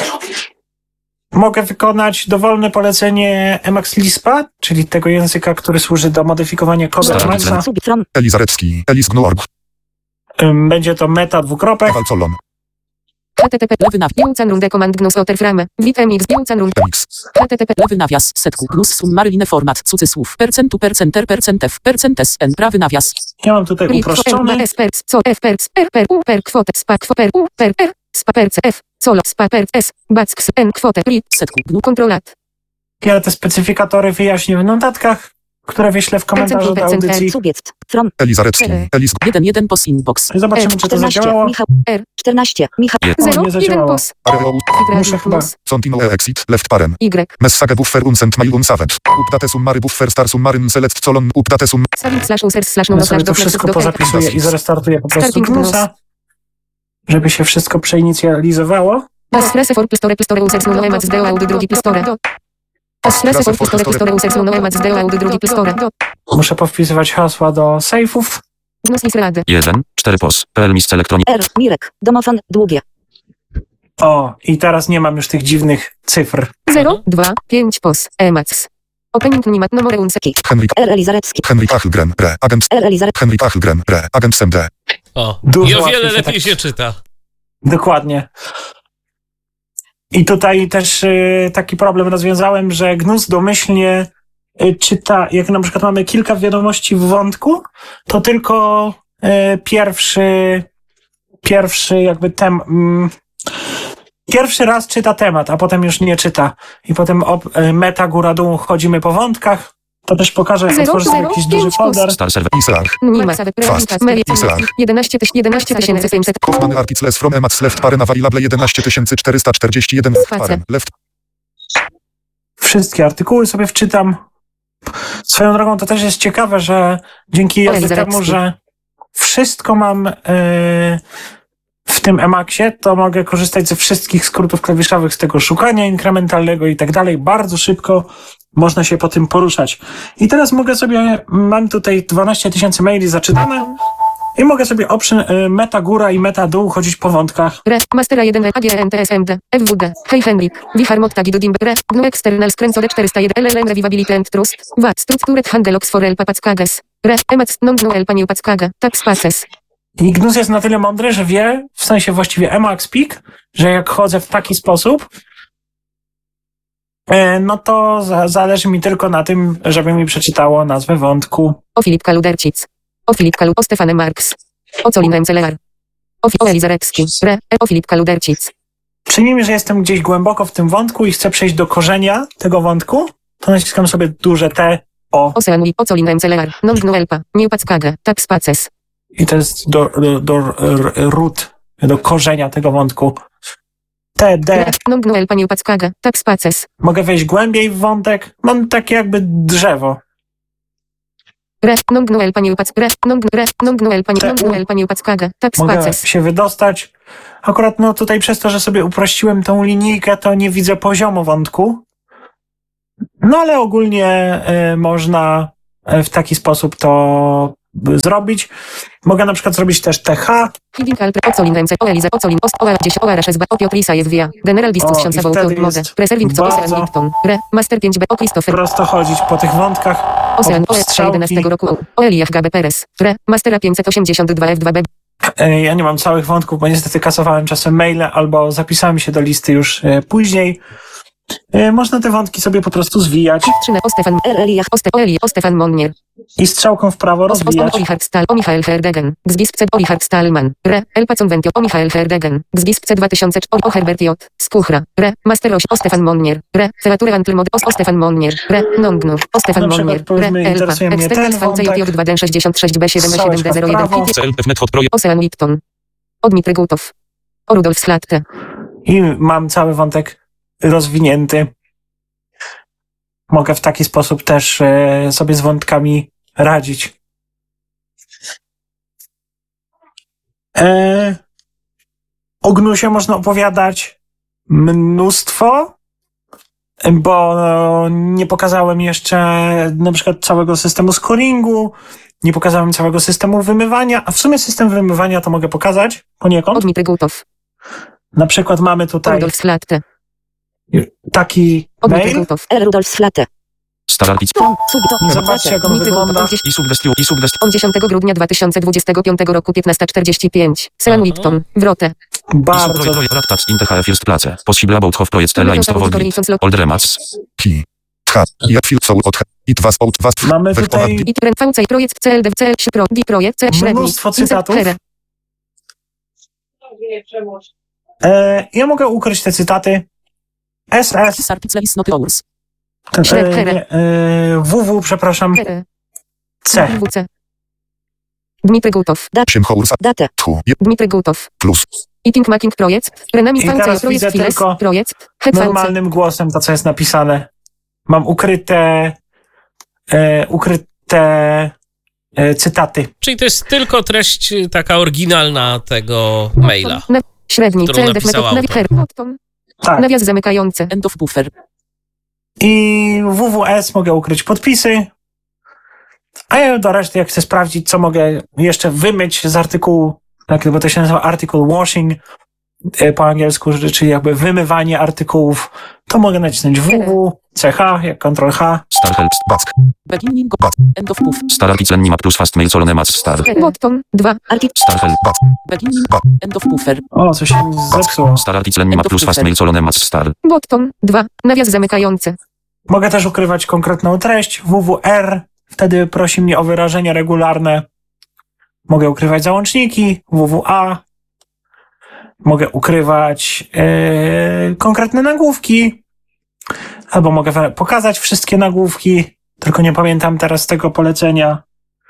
Mogę wykonać dowolne polecenie Emacs Lispa, czyli tego języka, który służy do modyfikowania kodu Stary Emacsa. Subjekt. From. Elizarecki. Elis Gnuorg. Ym, Będzie to meta dwukropek. Eval colon. H T T P. Lewy nawias. Białcan rundę command gnus oterframe. Witemix. Białcan rundę. Remix. H T T P. Lewy nawias. Setku. Gnus summaryjny format. Cudzysłów. Percentu. Percenter. Percentef. Percentes. N. Prawy nawias. Ja mam tutaj Lik. uproszczony. S. Perc. Co. F. Perc. R. Per. U. Per. Kwotę. Spa. Kwo. Per. U. Per. R. Spa. Perc. F. Solo. Spa. Perc. S. Backs. N. Kwotę. Lit. Setku. Gnu. Kontrolat. Ja te specyfikatory wyjaśnię w notatkach, które wyślę w komentarzu do Percent, audycji. Subjekt. From. Elizarecki. Cztery. Elis jeden jeden pos inbox. Zobaczymy, czy to czternaście. zadziałało. Michał. R. czternaście. Michał. O, zero. nie jeden zadziałało. pos. Areo. Muszę chyba- Continue exit. Left paren. Y. Message buffer unsent mail unsavet. Update summary buffer star summaryn select colon. Update sum. Saving slash users slash Ja nuno sobie slash to doc wszystko doc doc pozapisuję i zarestartuję po prostu Starting Gnusa, żeby się wszystko przeinicjalizowało. Aspresse for plistore plistore users nuno emac zdeo audy drugi plistore do. Aspresse for plistore plistore users nuno emac zdeo audy drugi plistore do. Muszę powpisywać hasła do sejfów. Gnus is rady. jeden, cztery pos. P L Mist Electronic. R. Mirek. Domofon. Długie. O, i teraz nie mam już tych dziwnych cyfr. zero, dwa, pięć pos. Emacs. Opening nimat nomore unseki. Henrik. R. Elizarecki. Henrik Achelgren. Re. Agent. R. Elizarecki. Henrik Achelgren. Re. Agent S M D. O, Dużo i o wiele łatwiej się lepiej tak- się czyta. Dokładnie. I tutaj też y, taki problem rozwiązałem, że Gnus domyślnie y, czyta, jak na przykład mamy kilka wiadomości w wątku, to tylko y, pierwszy, pierwszy jakby tem, mm, pierwszy raz czyta temat, a potem już nie czyta. I potem ob, y, meta, góra, dół, chodzimy po wątkach. To też pokażę, jak Zero, otworzę sobie zero, jakiś pięć duży plus. folder. Star server. Isar. Nima. Fast. Isar. jedenaście tysięcy pięćset. Hoffman articles from Emacs left paren available jedenaście tysięcy czterysta czterdzieści jeden left Spacer. paren. Left. Wszystkie artykuły sobie wczytam. Swoją drogą to też jest ciekawe, że dzięki Ale jakby temu, zarebski. że wszystko mam yy, w tym Emacsie, to mogę korzystać ze wszystkich skrótów klawiszowych, z tego szukania inkrementalnego i tak dalej. Bardzo szybko można się po tym poruszać. I teraz mogę sobie, mam tutaj dwanaście tysięcy maili zaczytane i mogę sobie option yy, meta góra i meta dół chodzić po wątkach. Re. Mastera jeden A G N T S M D. F W D. Hej Henrik. Wiharmot tagi do dimbe. Re. Gnu external skręcone czterysta jeden. L L M revivability and trust. W A. Strukturet handelox for elpa packages. Re. Emacs non gnu elpa new package. Tak spaces. I Gnus jest na tyle mądry, że wie, w sensie właściwie Emacs Peak, że jak chodzę w taki sposób, e, no to za, zależy mi tylko na tym, żeby mi przeczytało nazwę wątku. O Filip Kaludercic. O Filip Kalu. O Stefany Marks. O Colin M. Celer. O, Fi- o Elizarecki. Re. E. O Filip Kaludercic. Przyjmijmy, że jestem gdzieś głęboko w tym wątku i chcę przejść do korzenia tego wątku, to naciskam sobie duże T, O Ocean Wi. O Colin M. Celer. Non gnu elpa. New package. Tak spaces. i to jest do, do, do r- root, do korzenia tego wątku. T, D. Re. Non gnu elpa new package. Tak spaces. Mogę wejść głębiej w wątek. Mam takie jakby drzewo. Re, non gnuel panie upac, re, non gnu- re, non gnuel panie, Te non u- gnuel panie upackaga, tak Mogę spaces. się wydostać. Akurat no tutaj przez to, że sobie uprościłem tą linijkę, to nie widzę poziomu wątku. No ale ogólnie e, można e, w taki sposób to b- zrobić. Mogę na przykład zrobić też T H. Hiding alpre, ocolin ręce, o Eliza, ocolin, ost, o dziesięć, o R S B, o Piotr Isajew via, general distus O, ksiądz i Sabał, wtedy mode, jest preserving co, bardzo- Ocean Lipton, re, master pięć B, o Christopher, Prosto chodzić po tych wątkach. Ocean, o strzałki. jedenastego roku, o, o Eliach Gabe Perez, re, mastera pięćset osiemdziesiąt dwa F dwa B, E, Ja nie mam całych wątków, bo niestety kasowałem czasem maile albo zapisałem się do listy już e, później. E, Można te wątki sobie po prostu zwijać trzy o Stefan, R Eliach, o Ste, o Eli, o Stefan Monnier, i strzałką w prawo o, o, o, rozwijać. o Richard Stahl, o Michael Herdegen, Gzbispce, o Richard Stallman, re, El Pacon Ventio, o Michael Herdegen, Gzbispce dwa tysiące, o, o Herbert J, Skuchra, re, Master oś, o Stefan Monnier, re, Feature Antlmod, o, o Stefan Monnier, re, Nongnu, o Stefan Na przykład, Monnier, re, powiedzmy, Elpa, interesuje mnie ten External V C J wątek. dwa D sześćdziesiąt sześć B siedem siedem D zero Strzałeczka w jeden prawo. Kit, C L F Net Projekt. Ocean Lipton, o Dmitry Gutow, o Rudolf Slatte, I mam cały wątek rozwinięty. Mogę w taki sposób też e, sobie z wątkami radzić. E, o Gnusie można opowiadać mnóstwo, bo no, nie pokazałem jeszcze na przykład całego systemu scoringu, nie pokazałem całego systemu wymywania, a w sumie system wymywania to mogę pokazać o poniekąd. Dmitry Gutow, Na przykład mamy o tutaj Rudolf Slatte, taki o Dmitry mail. Gutow, R. Rudolf Slatte. Staralkic. I zobaczcie, jak on Dmitry wygląda. Gutow, I suggestio. I suggest. on dziesiątego grudnia dwa tysiące dwudziestego piątego roku piętnasta czterdzieści pięć. Sean Aha. Lipton, Wrote. Bardzo. Projekt Traktat in T H F First Place. Possible about Hof Projekt Ella Instrowodlit. Oldre Mats. Pi. Tcha. Jak fil są od it was out was. Mamy Wer tutaj I Trend V C projekt C L D C Pro D projekt C średni. mnóstwo cytatów. Insert E, ja mogę ukryć te cytaty. S S, Article is not yours. ten, Średnie. e, nie, e, W W, przepraszam, Kere. C. W C. Dmitry Gutow. Siem hours. Datę. Tu. Je Dmitry Gutow. plus. Eating Making projekt. Renami I V C teraz projekt widzę Files tylko projekt. Head V C. Normalnym głosem to, co jest napisane. Mam ukryte, e, ukryte e, cytaty. Czyli to jest tylko treść y, taka oryginalna tego maila. Na- Średni którą C L D napisał metod autor. nawigator. Tak. Nawias zamykający. End of buffer. I W W S mogę ukryć podpisy. A ja do reszty, jak chcę sprawdzić, co mogę jeszcze wymyć z artykułu, tak, bo to się nazywa article washing e, po angielsku, czyli jakby wymywanie artykułów, to mogę nacisnąć W W, C H, jak Ctrl H. Star help. Back. Beginning. Bat. End of buffer. Staralkic Lenni Map plus Fast Mail Solone Mats Star. Bottom dwa. Star help. Beginning. Bat. End of buffer. O, coś się zepsuło. Staralkic Lenni Map plus Fast Mail Solone Mats Star. Bottom dwa. Nawias zamykający. Mogę też ukrywać konkretną treść, W W R, wtedy prosi mnie o wyrażenia regularne. Mogę ukrywać załączniki, W W A. Mogę ukrywać e, konkretne nagłówki. Albo mogę wa- pokazać wszystkie nagłówki, tylko nie pamiętam teraz tego polecenia.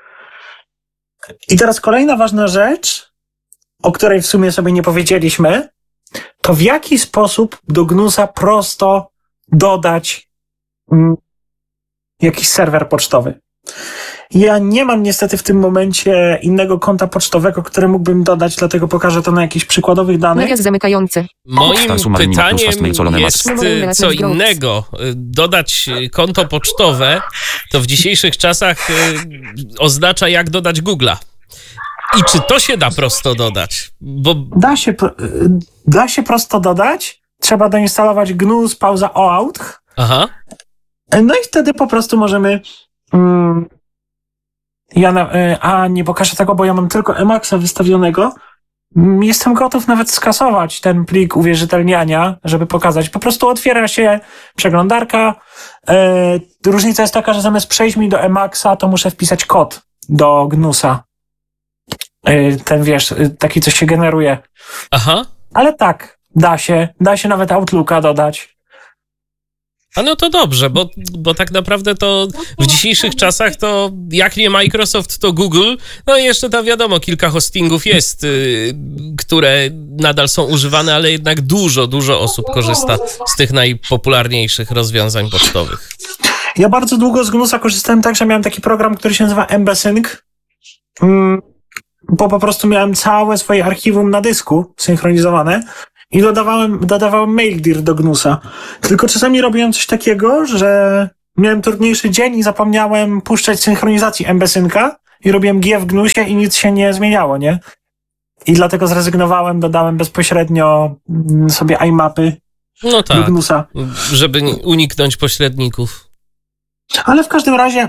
I teraz kolejna ważna rzecz, o której w sumie sobie nie powiedzieliśmy, to w jaki sposób do Gnusa prosto dodać mm, jakiś serwer pocztowy. Ja nie mam niestety w tym momencie innego konta pocztowego, które mógłbym dodać, dlatego pokażę to na jakichś przykładowych danych. Nawias zamykający. Moim Star Summary Map plus Fast Mail pytaniem Solone jest Mats. y, co innego. Y, Dodać y, konto pocztowe to w dzisiejszych czasach y, oznacza jak dodać Google'a. I czy to się da prosto dodać? Bo Da się, pro- y, da się prosto dodać. Trzeba doinstalować gnus pauza oauth. aha, No i wtedy po prostu możemy... Mm, ja na, y, a nie pokażę tego, bo ja mam tylko Emaxa wystawionego. Mm, Jestem gotów nawet skasować ten plik uwierzytelniania, żeby pokazać. Po prostu otwiera się przeglądarka. Y, różnica jest taka, że zamiast przejść mi do Emaxa, to muszę wpisać kod do Gnusa. Y, ten wiesz, y, taki coś się generuje. aha. Ale tak, da się. Da się nawet Outlooka dodać. A no to dobrze, bo, bo tak naprawdę to w dzisiejszych czasach to jak nie Microsoft, to Google. No i jeszcze tam wiadomo, kilka hostingów jest, y, które nadal są używane, ale jednak dużo, dużo osób korzysta z tych najpopularniejszych rozwiązań pocztowych. Ja bardzo długo z Gnusa korzystałem tak, że miałem taki program, który się nazywa MBSync, mm, bo po prostu miałem całe swoje archiwum na dysku synchronizowane i dodawałem, dodawałem maildir do Gnusa. Tylko czasami robiłem coś takiego, że miałem trudniejszy dzień i zapomniałem puszczać synchronizacji MBSynca i robiłem G w Gnusie i nic się nie zmieniało, nie? I dlatego zrezygnowałem, dodałem bezpośrednio mm, sobie iMapy No do tak, Gnusa. żeby nie- uniknąć pośredników. Ale w każdym razie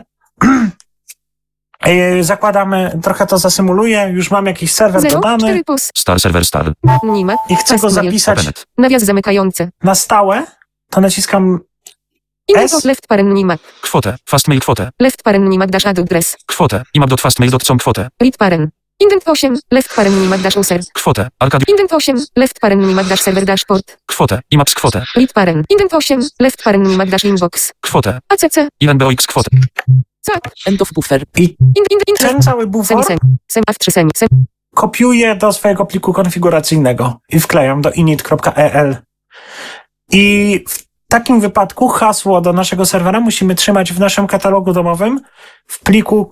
yy, zakładamy, trochę to zasymuluję, już mam jakiś serwer zero dodany cztery pos. Star server star. Nimak. i chcę go Fastmail. zapisać Openet. Nawias zamykający. na stałe, to naciskam Info S. left paren nimak. Kwotę. Fastmail kwotę. Left paren nimak dash address. Kwotę. imap.fastmail.com kwotę. Read paren. Indent osiem. Left paren nimak dash user. Kwotę. Arkadiusz. Indent osiem. Left paren nimak dash server dashboard. Kwotę. imaps kwotę. Read paren. Indent osiem. Left paren nimak dash inbox. Kwotę. A C C. inbox kwotę. Cak. End of buffer. I Ind ind ind. ten cały bufor Semi sem. Sem F trzy semi. Sem. kopiuję do swojego pliku konfiguracyjnego i wklejam do init kropka e l. I w takim wypadku hasło do naszego serwera musimy trzymać w naszym katalogu domowym w pliku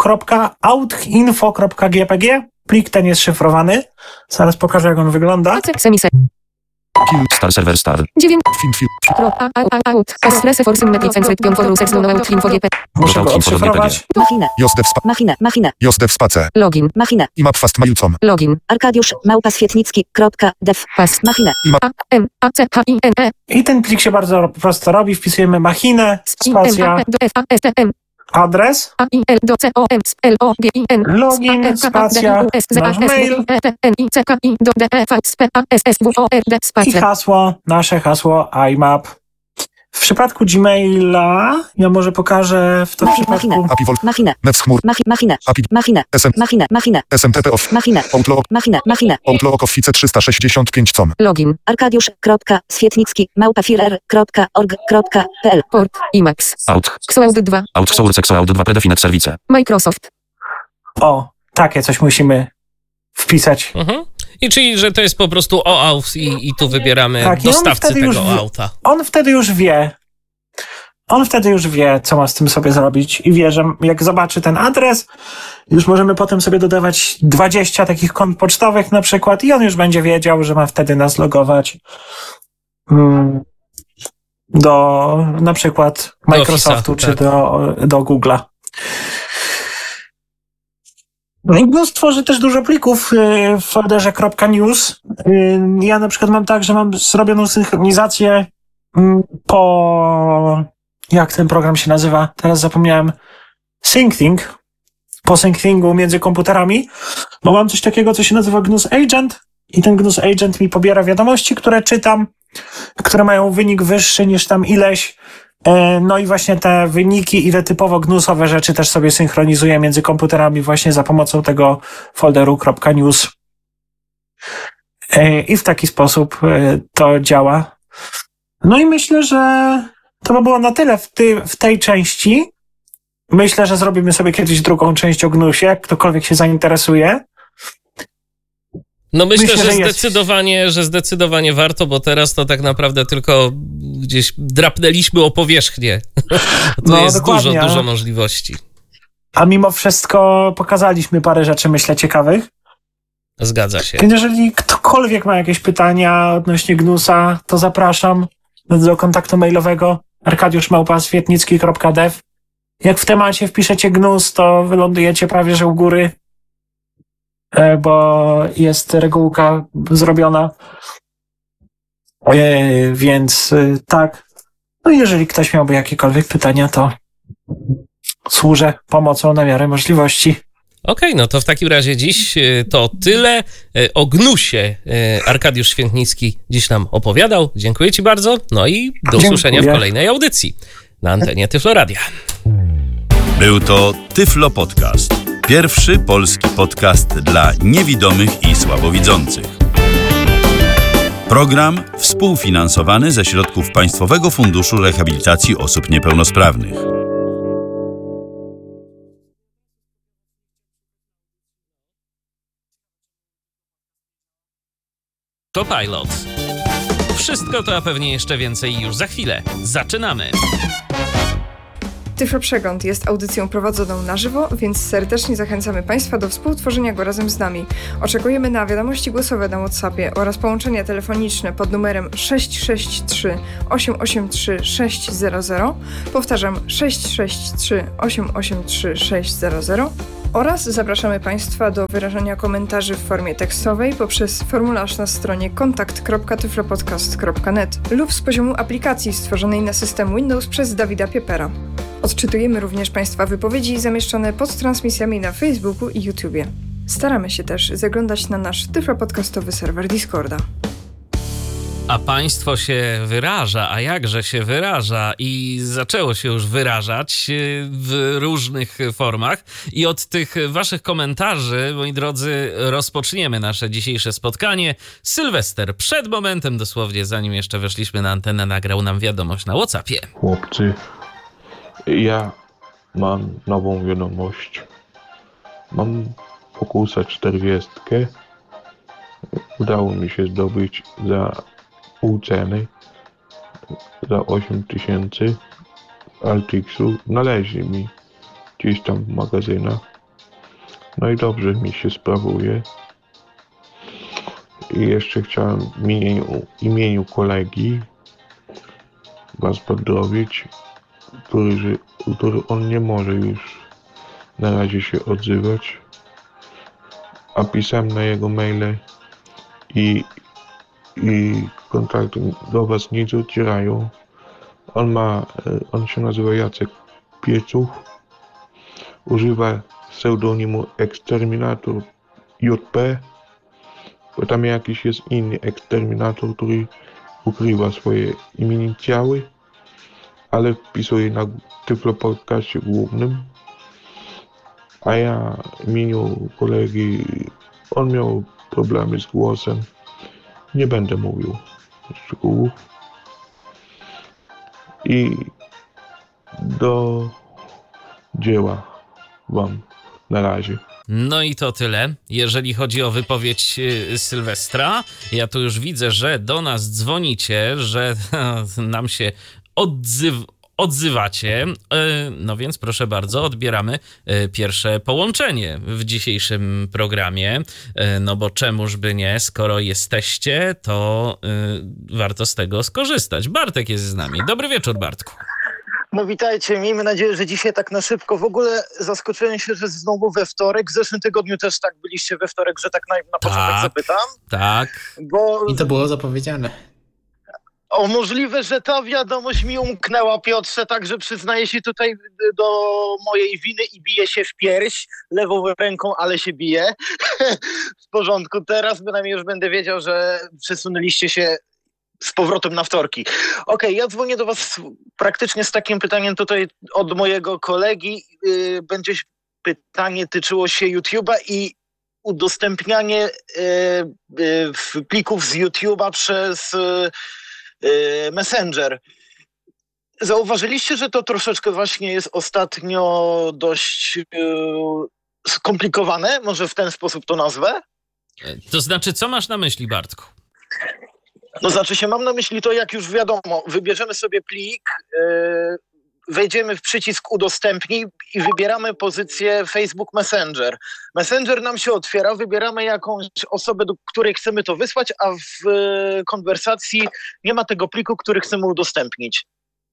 .outhinfo.gpg. Plik ten jest szyfrowany. Zaraz pokażę, jak on wygląda. A C semi sem. Kill. Star server star. dziewięć. Finfil. Ro. A a a out. Espresso for symmetric sense pion for sex no out info gp. Muszę go Dodał odszyfrować. Machinę, Josdev spa. machinę, machinę, Josdev space. Login. machinę. Imap fastmail.com. Login. Arkadiusz, małpa świetnicki, kropka, dev, Pas. machinę. A M A C H I N E. I ten plik się bardzo prosto robi. Wpisujemy machinę, I M A spacja, do F A S T M. adres, A I L do C O M L O G I N. login, spacja, nasz mail N I C K I do D E V S P A S S W O R D i spacja. hasło, nasze hasło IMAP. W przypadku Gmaila, ja może pokażę w to w Machinę, przypadku... machinę. A P Vol. Machinę, Nets chmur. machi, machinę, A P I. machinę, S M. machinę, machinę, S M T P off. machinę, Outlook. machinę, machinę. Outlook Office trzysta sześćdziesiąt pięć com. Login. Arkadiusz, kropka, świetnicki, małpa firer, kropka, org, kropka, pl. Port. IMAX. Out. Xcloud dwa. Out source Xcloud dwa predefinite service. Microsoft. O, takie coś musimy wpisać. Mhm. I czyli, że to jest po prostu OAuth i, i tu wybieramy Tak, i on dostawcę wtedy już tego wie- auta. On wtedy już wie, on wtedy już wie, co ma z tym sobie zrobić i wie, że jak zobaczy ten adres, już możemy potem sobie dodawać dwadzieścia takich kont pocztowych na przykład i on już będzie wiedział, że ma wtedy nas logować mm, do na przykład Do Microsoftu Office'a, czy tak. do, do Google'a. No i Gnus tworzy też dużo plików y, w folderze .news. Y, Ja na przykład mam tak, że mam zrobioną synchronizację mm, po... Jak ten program się nazywa? Teraz zapomniałem. SyncThing. Po SyncThingu między komputerami. Bo mam coś takiego, co się nazywa Gnus Agent i ten Gnus Agent mi pobiera wiadomości, które czytam, które mają wynik wyższy niż tam ileś. E, No i właśnie te wyniki i te typowo gnusowe rzeczy też sobie synchronizuję między komputerami właśnie za pomocą tego folderu .news. E, I w taki sposób e, to działa. No i myślę, że to by było na tyle w, ty, w tej części. Myślę, że zrobimy sobie kiedyś drugą część o Gnusie, jak ktokolwiek się zainteresuje. No myślę, Myślę, że, że jest. zdecydowanie, że zdecydowanie warto, bo teraz to tak naprawdę tylko gdzieś drapnęliśmy o powierzchnię. Tu No, jest dokładnie, dużo, ale- dużo możliwości. A mimo wszystko pokazaliśmy parę rzeczy, myślę, ciekawych. Zgadza się. Więc jeżeli ktokolwiek ma jakieś pytania odnośnie Gnusa, to zapraszam do kontaktu mailowego arkadiusz małpa świetnicki kropka dev. Jak w temacie wpiszecie Gnus, to wylądujecie prawie że u góry, e, bo jest regułka zrobiona. E, Więc e, tak. No i jeżeli ktoś miałby jakiekolwiek pytania, to służę pomocą na miarę możliwości. Okej, no to w takim razie dziś y, to tyle. Y, O Gnusie y, Arkadiusz Świętnicki dziś nam opowiadał. Dziękuję ci bardzo. No i do Dziękuję. usłyszenia w kolejnej audycji na antenie Tyflo Radia. Był to Tyflo Podcast. Pierwszy polski podcast dla niewidomych i słabowidzących. Program współfinansowany ze środków Państwowego Funduszu Rehabilitacji Osób Niepełnosprawnych. Copilot. Wszystko to, a pewnie jeszcze więcej już za chwilę. Zaczynamy. Tyflo Przegląd jest audycją prowadzoną na żywo, więc serdecznie zachęcamy Państwa do współtworzenia go razem z nami. Oczekujemy na wiadomości głosowe na WhatsAppie oraz połączenia telefoniczne pod numerem sześć sześć trzy osiem osiem trzy sześć zero zero. Powtarzam sześć sześć trzy osiem osiem trzy sześć zero zero. Oraz zapraszamy Państwa do wyrażania komentarzy w formie tekstowej poprzez formularz na stronie kontakt kropka tyflopodcast kropka net lub z poziomu aplikacji stworzonej na system Windows przez Dawida Piepera. Odczytujemy również Państwa wypowiedzi zamieszczone pod transmisjami na Facebooku i YouTubie. Staramy się też zaglądać na nasz tyflopodcastowy serwer Discorda. A państwo się wyraża, a jakże się wyraża i zaczęło się już wyrażać w różnych formach i od tych waszych komentarzy, moi drodzy, rozpoczniemy nasze dzisiejsze spotkanie. Sylwester przed momentem, dosłownie zanim jeszcze weszliśmy na antenę, nagrał nam wiadomość na WhatsAppie. Chłopcy, ja mam nową wiadomość. Mam Focusa czterdziestkę. Udało mi się zdobyć za pół ceny, za osiem tysięcy Altixu. Należy mi gdzieś tam w magazynach. No i dobrze mi się sprawuje. I jeszcze chciałem w imieniu, imieniu kolegi was pozdrowić, który, który on nie może już na razie się odzywać. A pisałem na jego maile i i kontakty do was nie docierają. On ma, on się nazywa Jacek Pieców, używa pseudonimu Eksterminator J P, bo tam jakiś jest inny eksterminator, który ukrywa swoje inicjały, ale wpisuje na Tyflopodcaście głównym, a ja w imieniu kolegi, on miał problemy z głosem. Nie będę mówił szczegółów. I do dzieła wam na razie. No i to tyle, jeżeli chodzi o wypowiedź Sylwestra. Ja tu już widzę, że do nas dzwonicie, że nam się odzyw... odzywacie. No więc proszę bardzo, odbieramy pierwsze połączenie w dzisiejszym programie. No bo czemuż by nie, skoro jesteście, to warto z tego skorzystać. Bartek jest z nami. Dobry wieczór, Bartku. No witajcie, miejmy nadzieję, że dzisiaj tak na szybko. W ogóle zaskoczyłem się, że znowu we wtorek. W zeszłym tygodniu też tak byliście we wtorek, że tak na, na początek tak, zapytam. Tak. Bo... I to było zapowiedziane. O, możliwe, że ta wiadomość mi umknęła, Piotrze, także przyznaję się tutaj do mojej winy i biję się w pierś lewą ręką, ale się biję. W porządku, teraz bynajmniej już będę wiedział, że przesunęliście się z powrotem na wtorki. Okej, okay, ja dzwonię do was praktycznie z takim pytaniem tutaj od mojego kolegi. Yy, będzie pytanie tyczyło się YouTube'a i udostępnianie yy, yy, plików z YouTube'a przez yy, Messenger. Zauważyliście, że to troszeczkę właśnie jest ostatnio dość yy, skomplikowane? Może w ten sposób to nazwę? To znaczy, co masz na myśli, Bartku? No znaczy się, mam na myśli to, jak już wiadomo, wybierzemy sobie plik, yy, wejdziemy w przycisk udostępnij i wybieramy pozycję Facebook Messenger. Messenger nam się otwiera, wybieramy jakąś osobę, do której chcemy to wysłać, a w y, konwersacji nie ma tego pliku, który chcemy udostępnić.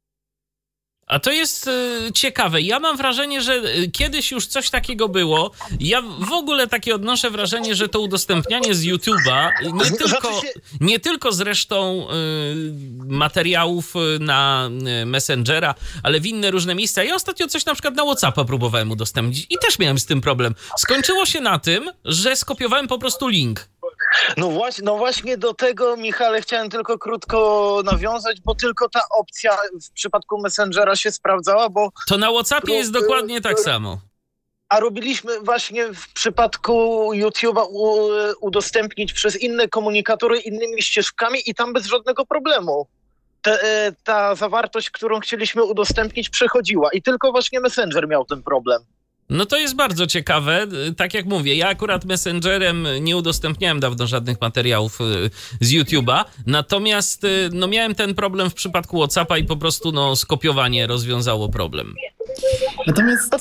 A to jest y, ciekawe. Ja mam wrażenie, że y, kiedyś już coś takiego było. Ja w ogóle takie odnoszę wrażenie, że to udostępnianie z YouTube'a, nie tylko, nie tylko zresztą y, materiałów na y, Messengera, ale w inne różne miejsca. Ja ostatnio coś na przykład na WhatsAppa próbowałem udostępnić i też miałem z tym problem. Skończyło się na tym, że skopiowałem po prostu link. No właśnie, no właśnie do tego, Michale, chciałem tylko krótko nawiązać, bo tylko ta opcja w przypadku Messengera się sprawdzała, bo... To na WhatsAppie jest dokładnie tak samo. A robiliśmy właśnie w przypadku YouTube'a u, udostępnić przez inne komunikatory innymi ścieżkami i tam bez żadnego problemu. Te, ta zawartość, którą chcieliśmy udostępnić, przechodziła i tylko właśnie Messenger miał ten problem. No to jest bardzo ciekawe. Tak jak mówię, ja akurat Messengerem nie udostępniałem dawno żadnych materiałów z YouTube'a, natomiast no miałem ten problem w przypadku WhatsAppa i po prostu no skopiowanie rozwiązało problem. Natomiast...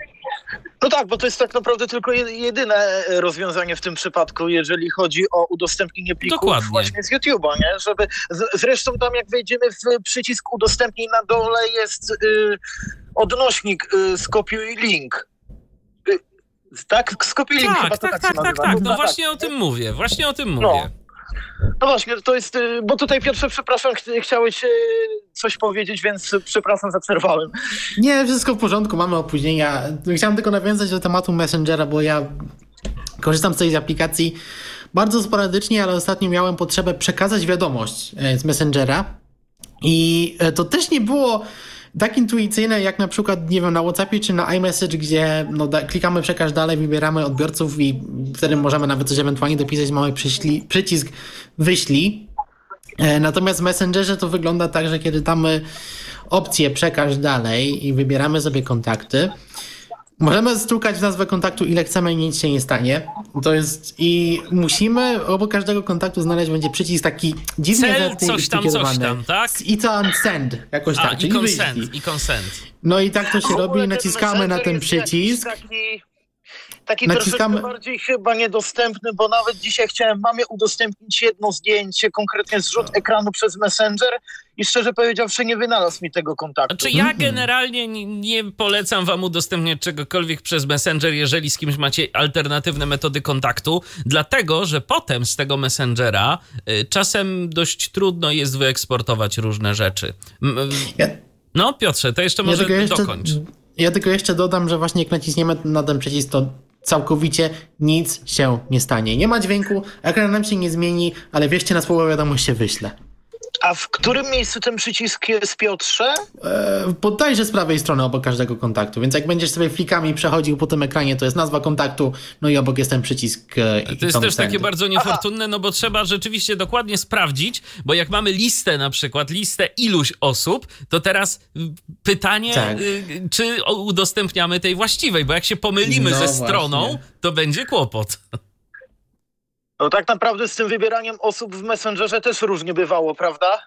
No tak, bo to jest tak naprawdę tylko jedyne rozwiązanie w tym przypadku, jeżeli chodzi o udostępnienie plików Dokładnie. właśnie z YouTube'a, nie? Żeby zresztą tam jak wejdziemy w przycisk udostępnij, na dole jest y, odnośnik y, skopiuj link. Y, tak? Skopiuj link tak, chyba tak, to tak, tak, się tak, nazywa. tak. No tak. właśnie o tym mówię, właśnie o tym mówię. No. No właśnie, to jest, bo tutaj Piotrze, przepraszam, ch- chciałeś e, coś powiedzieć, więc przepraszam, za przerwałem. Nie, wszystko w porządku, mamy opóźnienia. Chciałem tylko nawiązać do tematu Messengera, bo ja korzystam z tej aplikacji bardzo sporadycznie, ale ostatnio miałem potrzebę przekazać wiadomość z Messengera i to też nie było tak intuicyjne jak na przykład, nie wiem, na WhatsAppie czy na iMessage, gdzie no, da, klikamy przekaż dalej, wybieramy odbiorców i wtedy możemy nawet coś ewentualnie dopisać, mamy przyśli, przycisk wyślij. E, natomiast w Messengerze to wygląda tak, że kiedy damy opcję przekaż dalej i wybieramy sobie kontakty, możemy stukać w nazwę kontaktu ile chcemy i nic się nie stanie. To jest i musimy obok każdego kontaktu znaleźć będzie przycisk taki dziwnie Cel, coś tam, coś tam, tak? I to send, jakoś A, tak. i czyli consent, wyślij. i consent. No i tak to się W ogóle robi, ten naciskamy na ten Messenger jest przycisk. Taki, taki Naciskamy- troszeczkę bardziej chyba niedostępny, bo nawet dzisiaj chciałem mamie udostępnić jedno zdjęcie, konkretnie zrzut ekranu przez Messenger i szczerze powiedziawszy nie wynalazł mi tego kontaktu. Znaczy ja generalnie n- nie polecam wam udostępniać czegokolwiek przez Messenger, jeżeli z kimś macie alternatywne metody kontaktu, dlatego, że potem z tego Messengera y, czasem dość trudno jest wyeksportować różne rzeczy. M- Ja, No Piotrze, to jeszcze ja, może tylko jeszcze, dokończ. ja tylko jeszcze dodam, że właśnie jak naciśniemy na ten przycisk, to całkowicie nic się nie stanie. Nie ma dźwięku, ekran nam się nie zmieni, ale wierzcie, na słowo wiadomość się wyśle. A w którym miejscu ten przycisk jest, Piotrze? E, Podajże z prawej strony obok każdego kontaktu, więc jak będziesz sobie flikami przechodził po tym ekranie, to jest nazwa kontaktu, no i obok jest ten przycisk e, i To jest też send. takie bardzo niefortunne, no bo trzeba rzeczywiście dokładnie sprawdzić, bo jak mamy listę na przykład, listę iluś osób, to teraz y, pytanie, Tak. y, czy o- udostępniamy tej właściwej, bo jak się pomylimy No ze właśnie. stroną, to będzie kłopot. No tak naprawdę z tym wybieraniem osób w Messengerze też różnie bywało, prawda?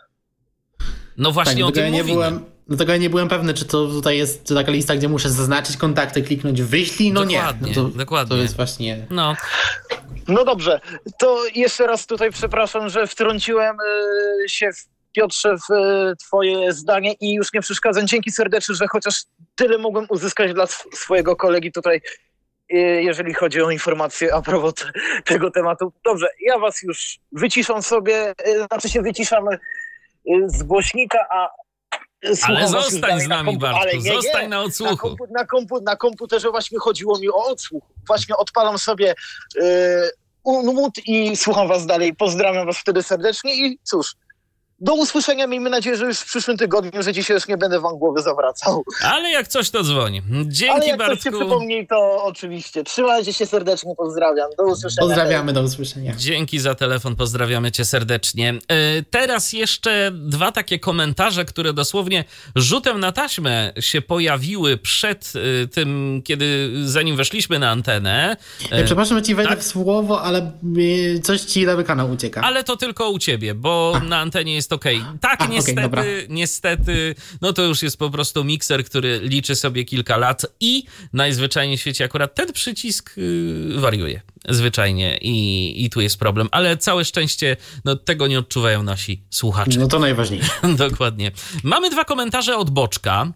No właśnie Tak, o dlatego tym ja nie mówimy. byłem, dlatego ja nie byłem pewny, czy to tutaj jest taka lista, gdzie muszę zaznaczyć kontakty, kliknąć wyślij, no Dokładnie, nie. No to, dokładnie. to jest właśnie... No, No dobrze, to jeszcze raz tutaj przepraszam, że wtrąciłem y, się w, Piotrze w y, twoje zdanie i już nie przeszkadzam. Dzięki serdecznie, że chociaż tyle mogłem uzyskać dla sw- swojego kolegi tutaj, y, jeżeli chodzi o informacje a propos t- tego tematu. Dobrze, ja was już wyciszam sobie, y, znaczy się wyciszam y, z głośnika, a słucham ale was już zostań dalej z na nami, kompu- Bartku, ale nie, zostań nie. na Na, odsłuchu. kompu, na, kompu, na komputerze właśnie chodziło mi o odsłuch. Właśnie odpalam sobie yy, Unmut i słucham was dalej. Pozdrawiam was wtedy serdecznie i cóż, do usłyszenia. Miejmy nadzieję, że już w przyszłym tygodniu, że dzisiaj już nie będę wam głowy zawracał. Ale jak coś, to dzwoni. Ale Dzięki, jak ktoś się Bartku. przypomni, to oczywiście. Trzymajcie się serdecznie, pozdrawiam. Do usłyszenia. Pozdrawiamy, do usłyszenia. Dzięki za telefon, pozdrawiamy cię serdecznie. E, Teraz jeszcze dwa takie komentarze, które dosłownie rzutem na taśmę się pojawiły przed e, tym, kiedy zanim weszliśmy na antenę. E, Ja przepraszam, że ci wejdę tak? w słowo, ale y, coś ci lewy kanał ucieka. Ale to tylko u ciebie, bo na antenie jest okej. Tak, A, okej, niestety, dobra. niestety, no to już jest po prostu mikser, który liczy sobie kilka lat i najzwyczajniej w świecie akurat ten przycisk yy, wariuje. Zwyczajnie i, i tu jest problem. Ale całe szczęście, no tego nie odczuwają nasi słuchacze. No to najważniejsze. Dokładnie. Mamy dwa komentarze od Boczka.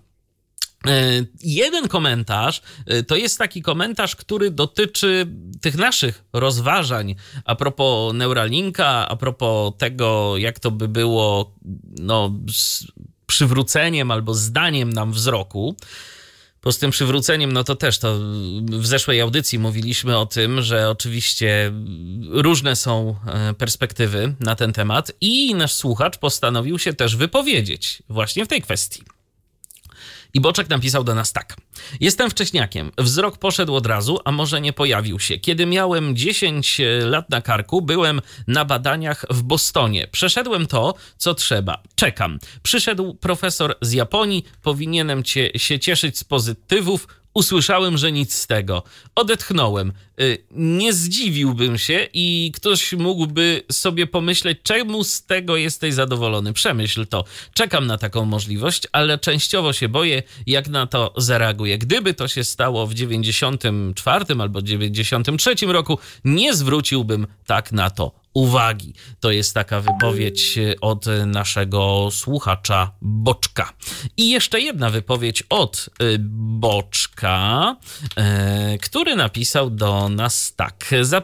Yy, Jeden komentarz yy, to jest taki komentarz, który dotyczy tych naszych rozważań a propos Neuralinka, a propos tego, jak to by było no, z przywróceniem albo zdaniem nam wzroku. Bo z tym przywróceniem, no to też to w zeszłej audycji mówiliśmy o tym, że oczywiście różne są e, perspektywy na ten temat i nasz słuchacz postanowił się też wypowiedzieć właśnie w tej kwestii. I Boczek napisał do nas tak. Jestem wcześniakiem. Wzrok poszedł od razu, a może nie pojawił się. Kiedy miałem dziesięć lat na karku, byłem na badaniach w Bostonie. Przeszedłem to, co trzeba. Czekam. Przyszedł profesor z Japonii. Powinienem cię, się cieszyć z pozytywów. Usłyszałem, że nic z tego. Odetchnąłem. Y, Nie zdziwiłbym się i ktoś mógłby sobie pomyśleć, czemu z tego jesteś zadowolony. Przemyśl to. Czekam na taką możliwość, ale częściowo się boję, jak na to zareaguję. Gdyby to się stało w dziewięćdziesiątym czwartym albo dziewięćdziesiątym trzecim roku, nie zwróciłbym tak na to uwagi. To jest taka wypowiedź od naszego słuchacza Boczka. I jeszcze jedna wypowiedź od y, Boczka, y, który napisał do nas tak.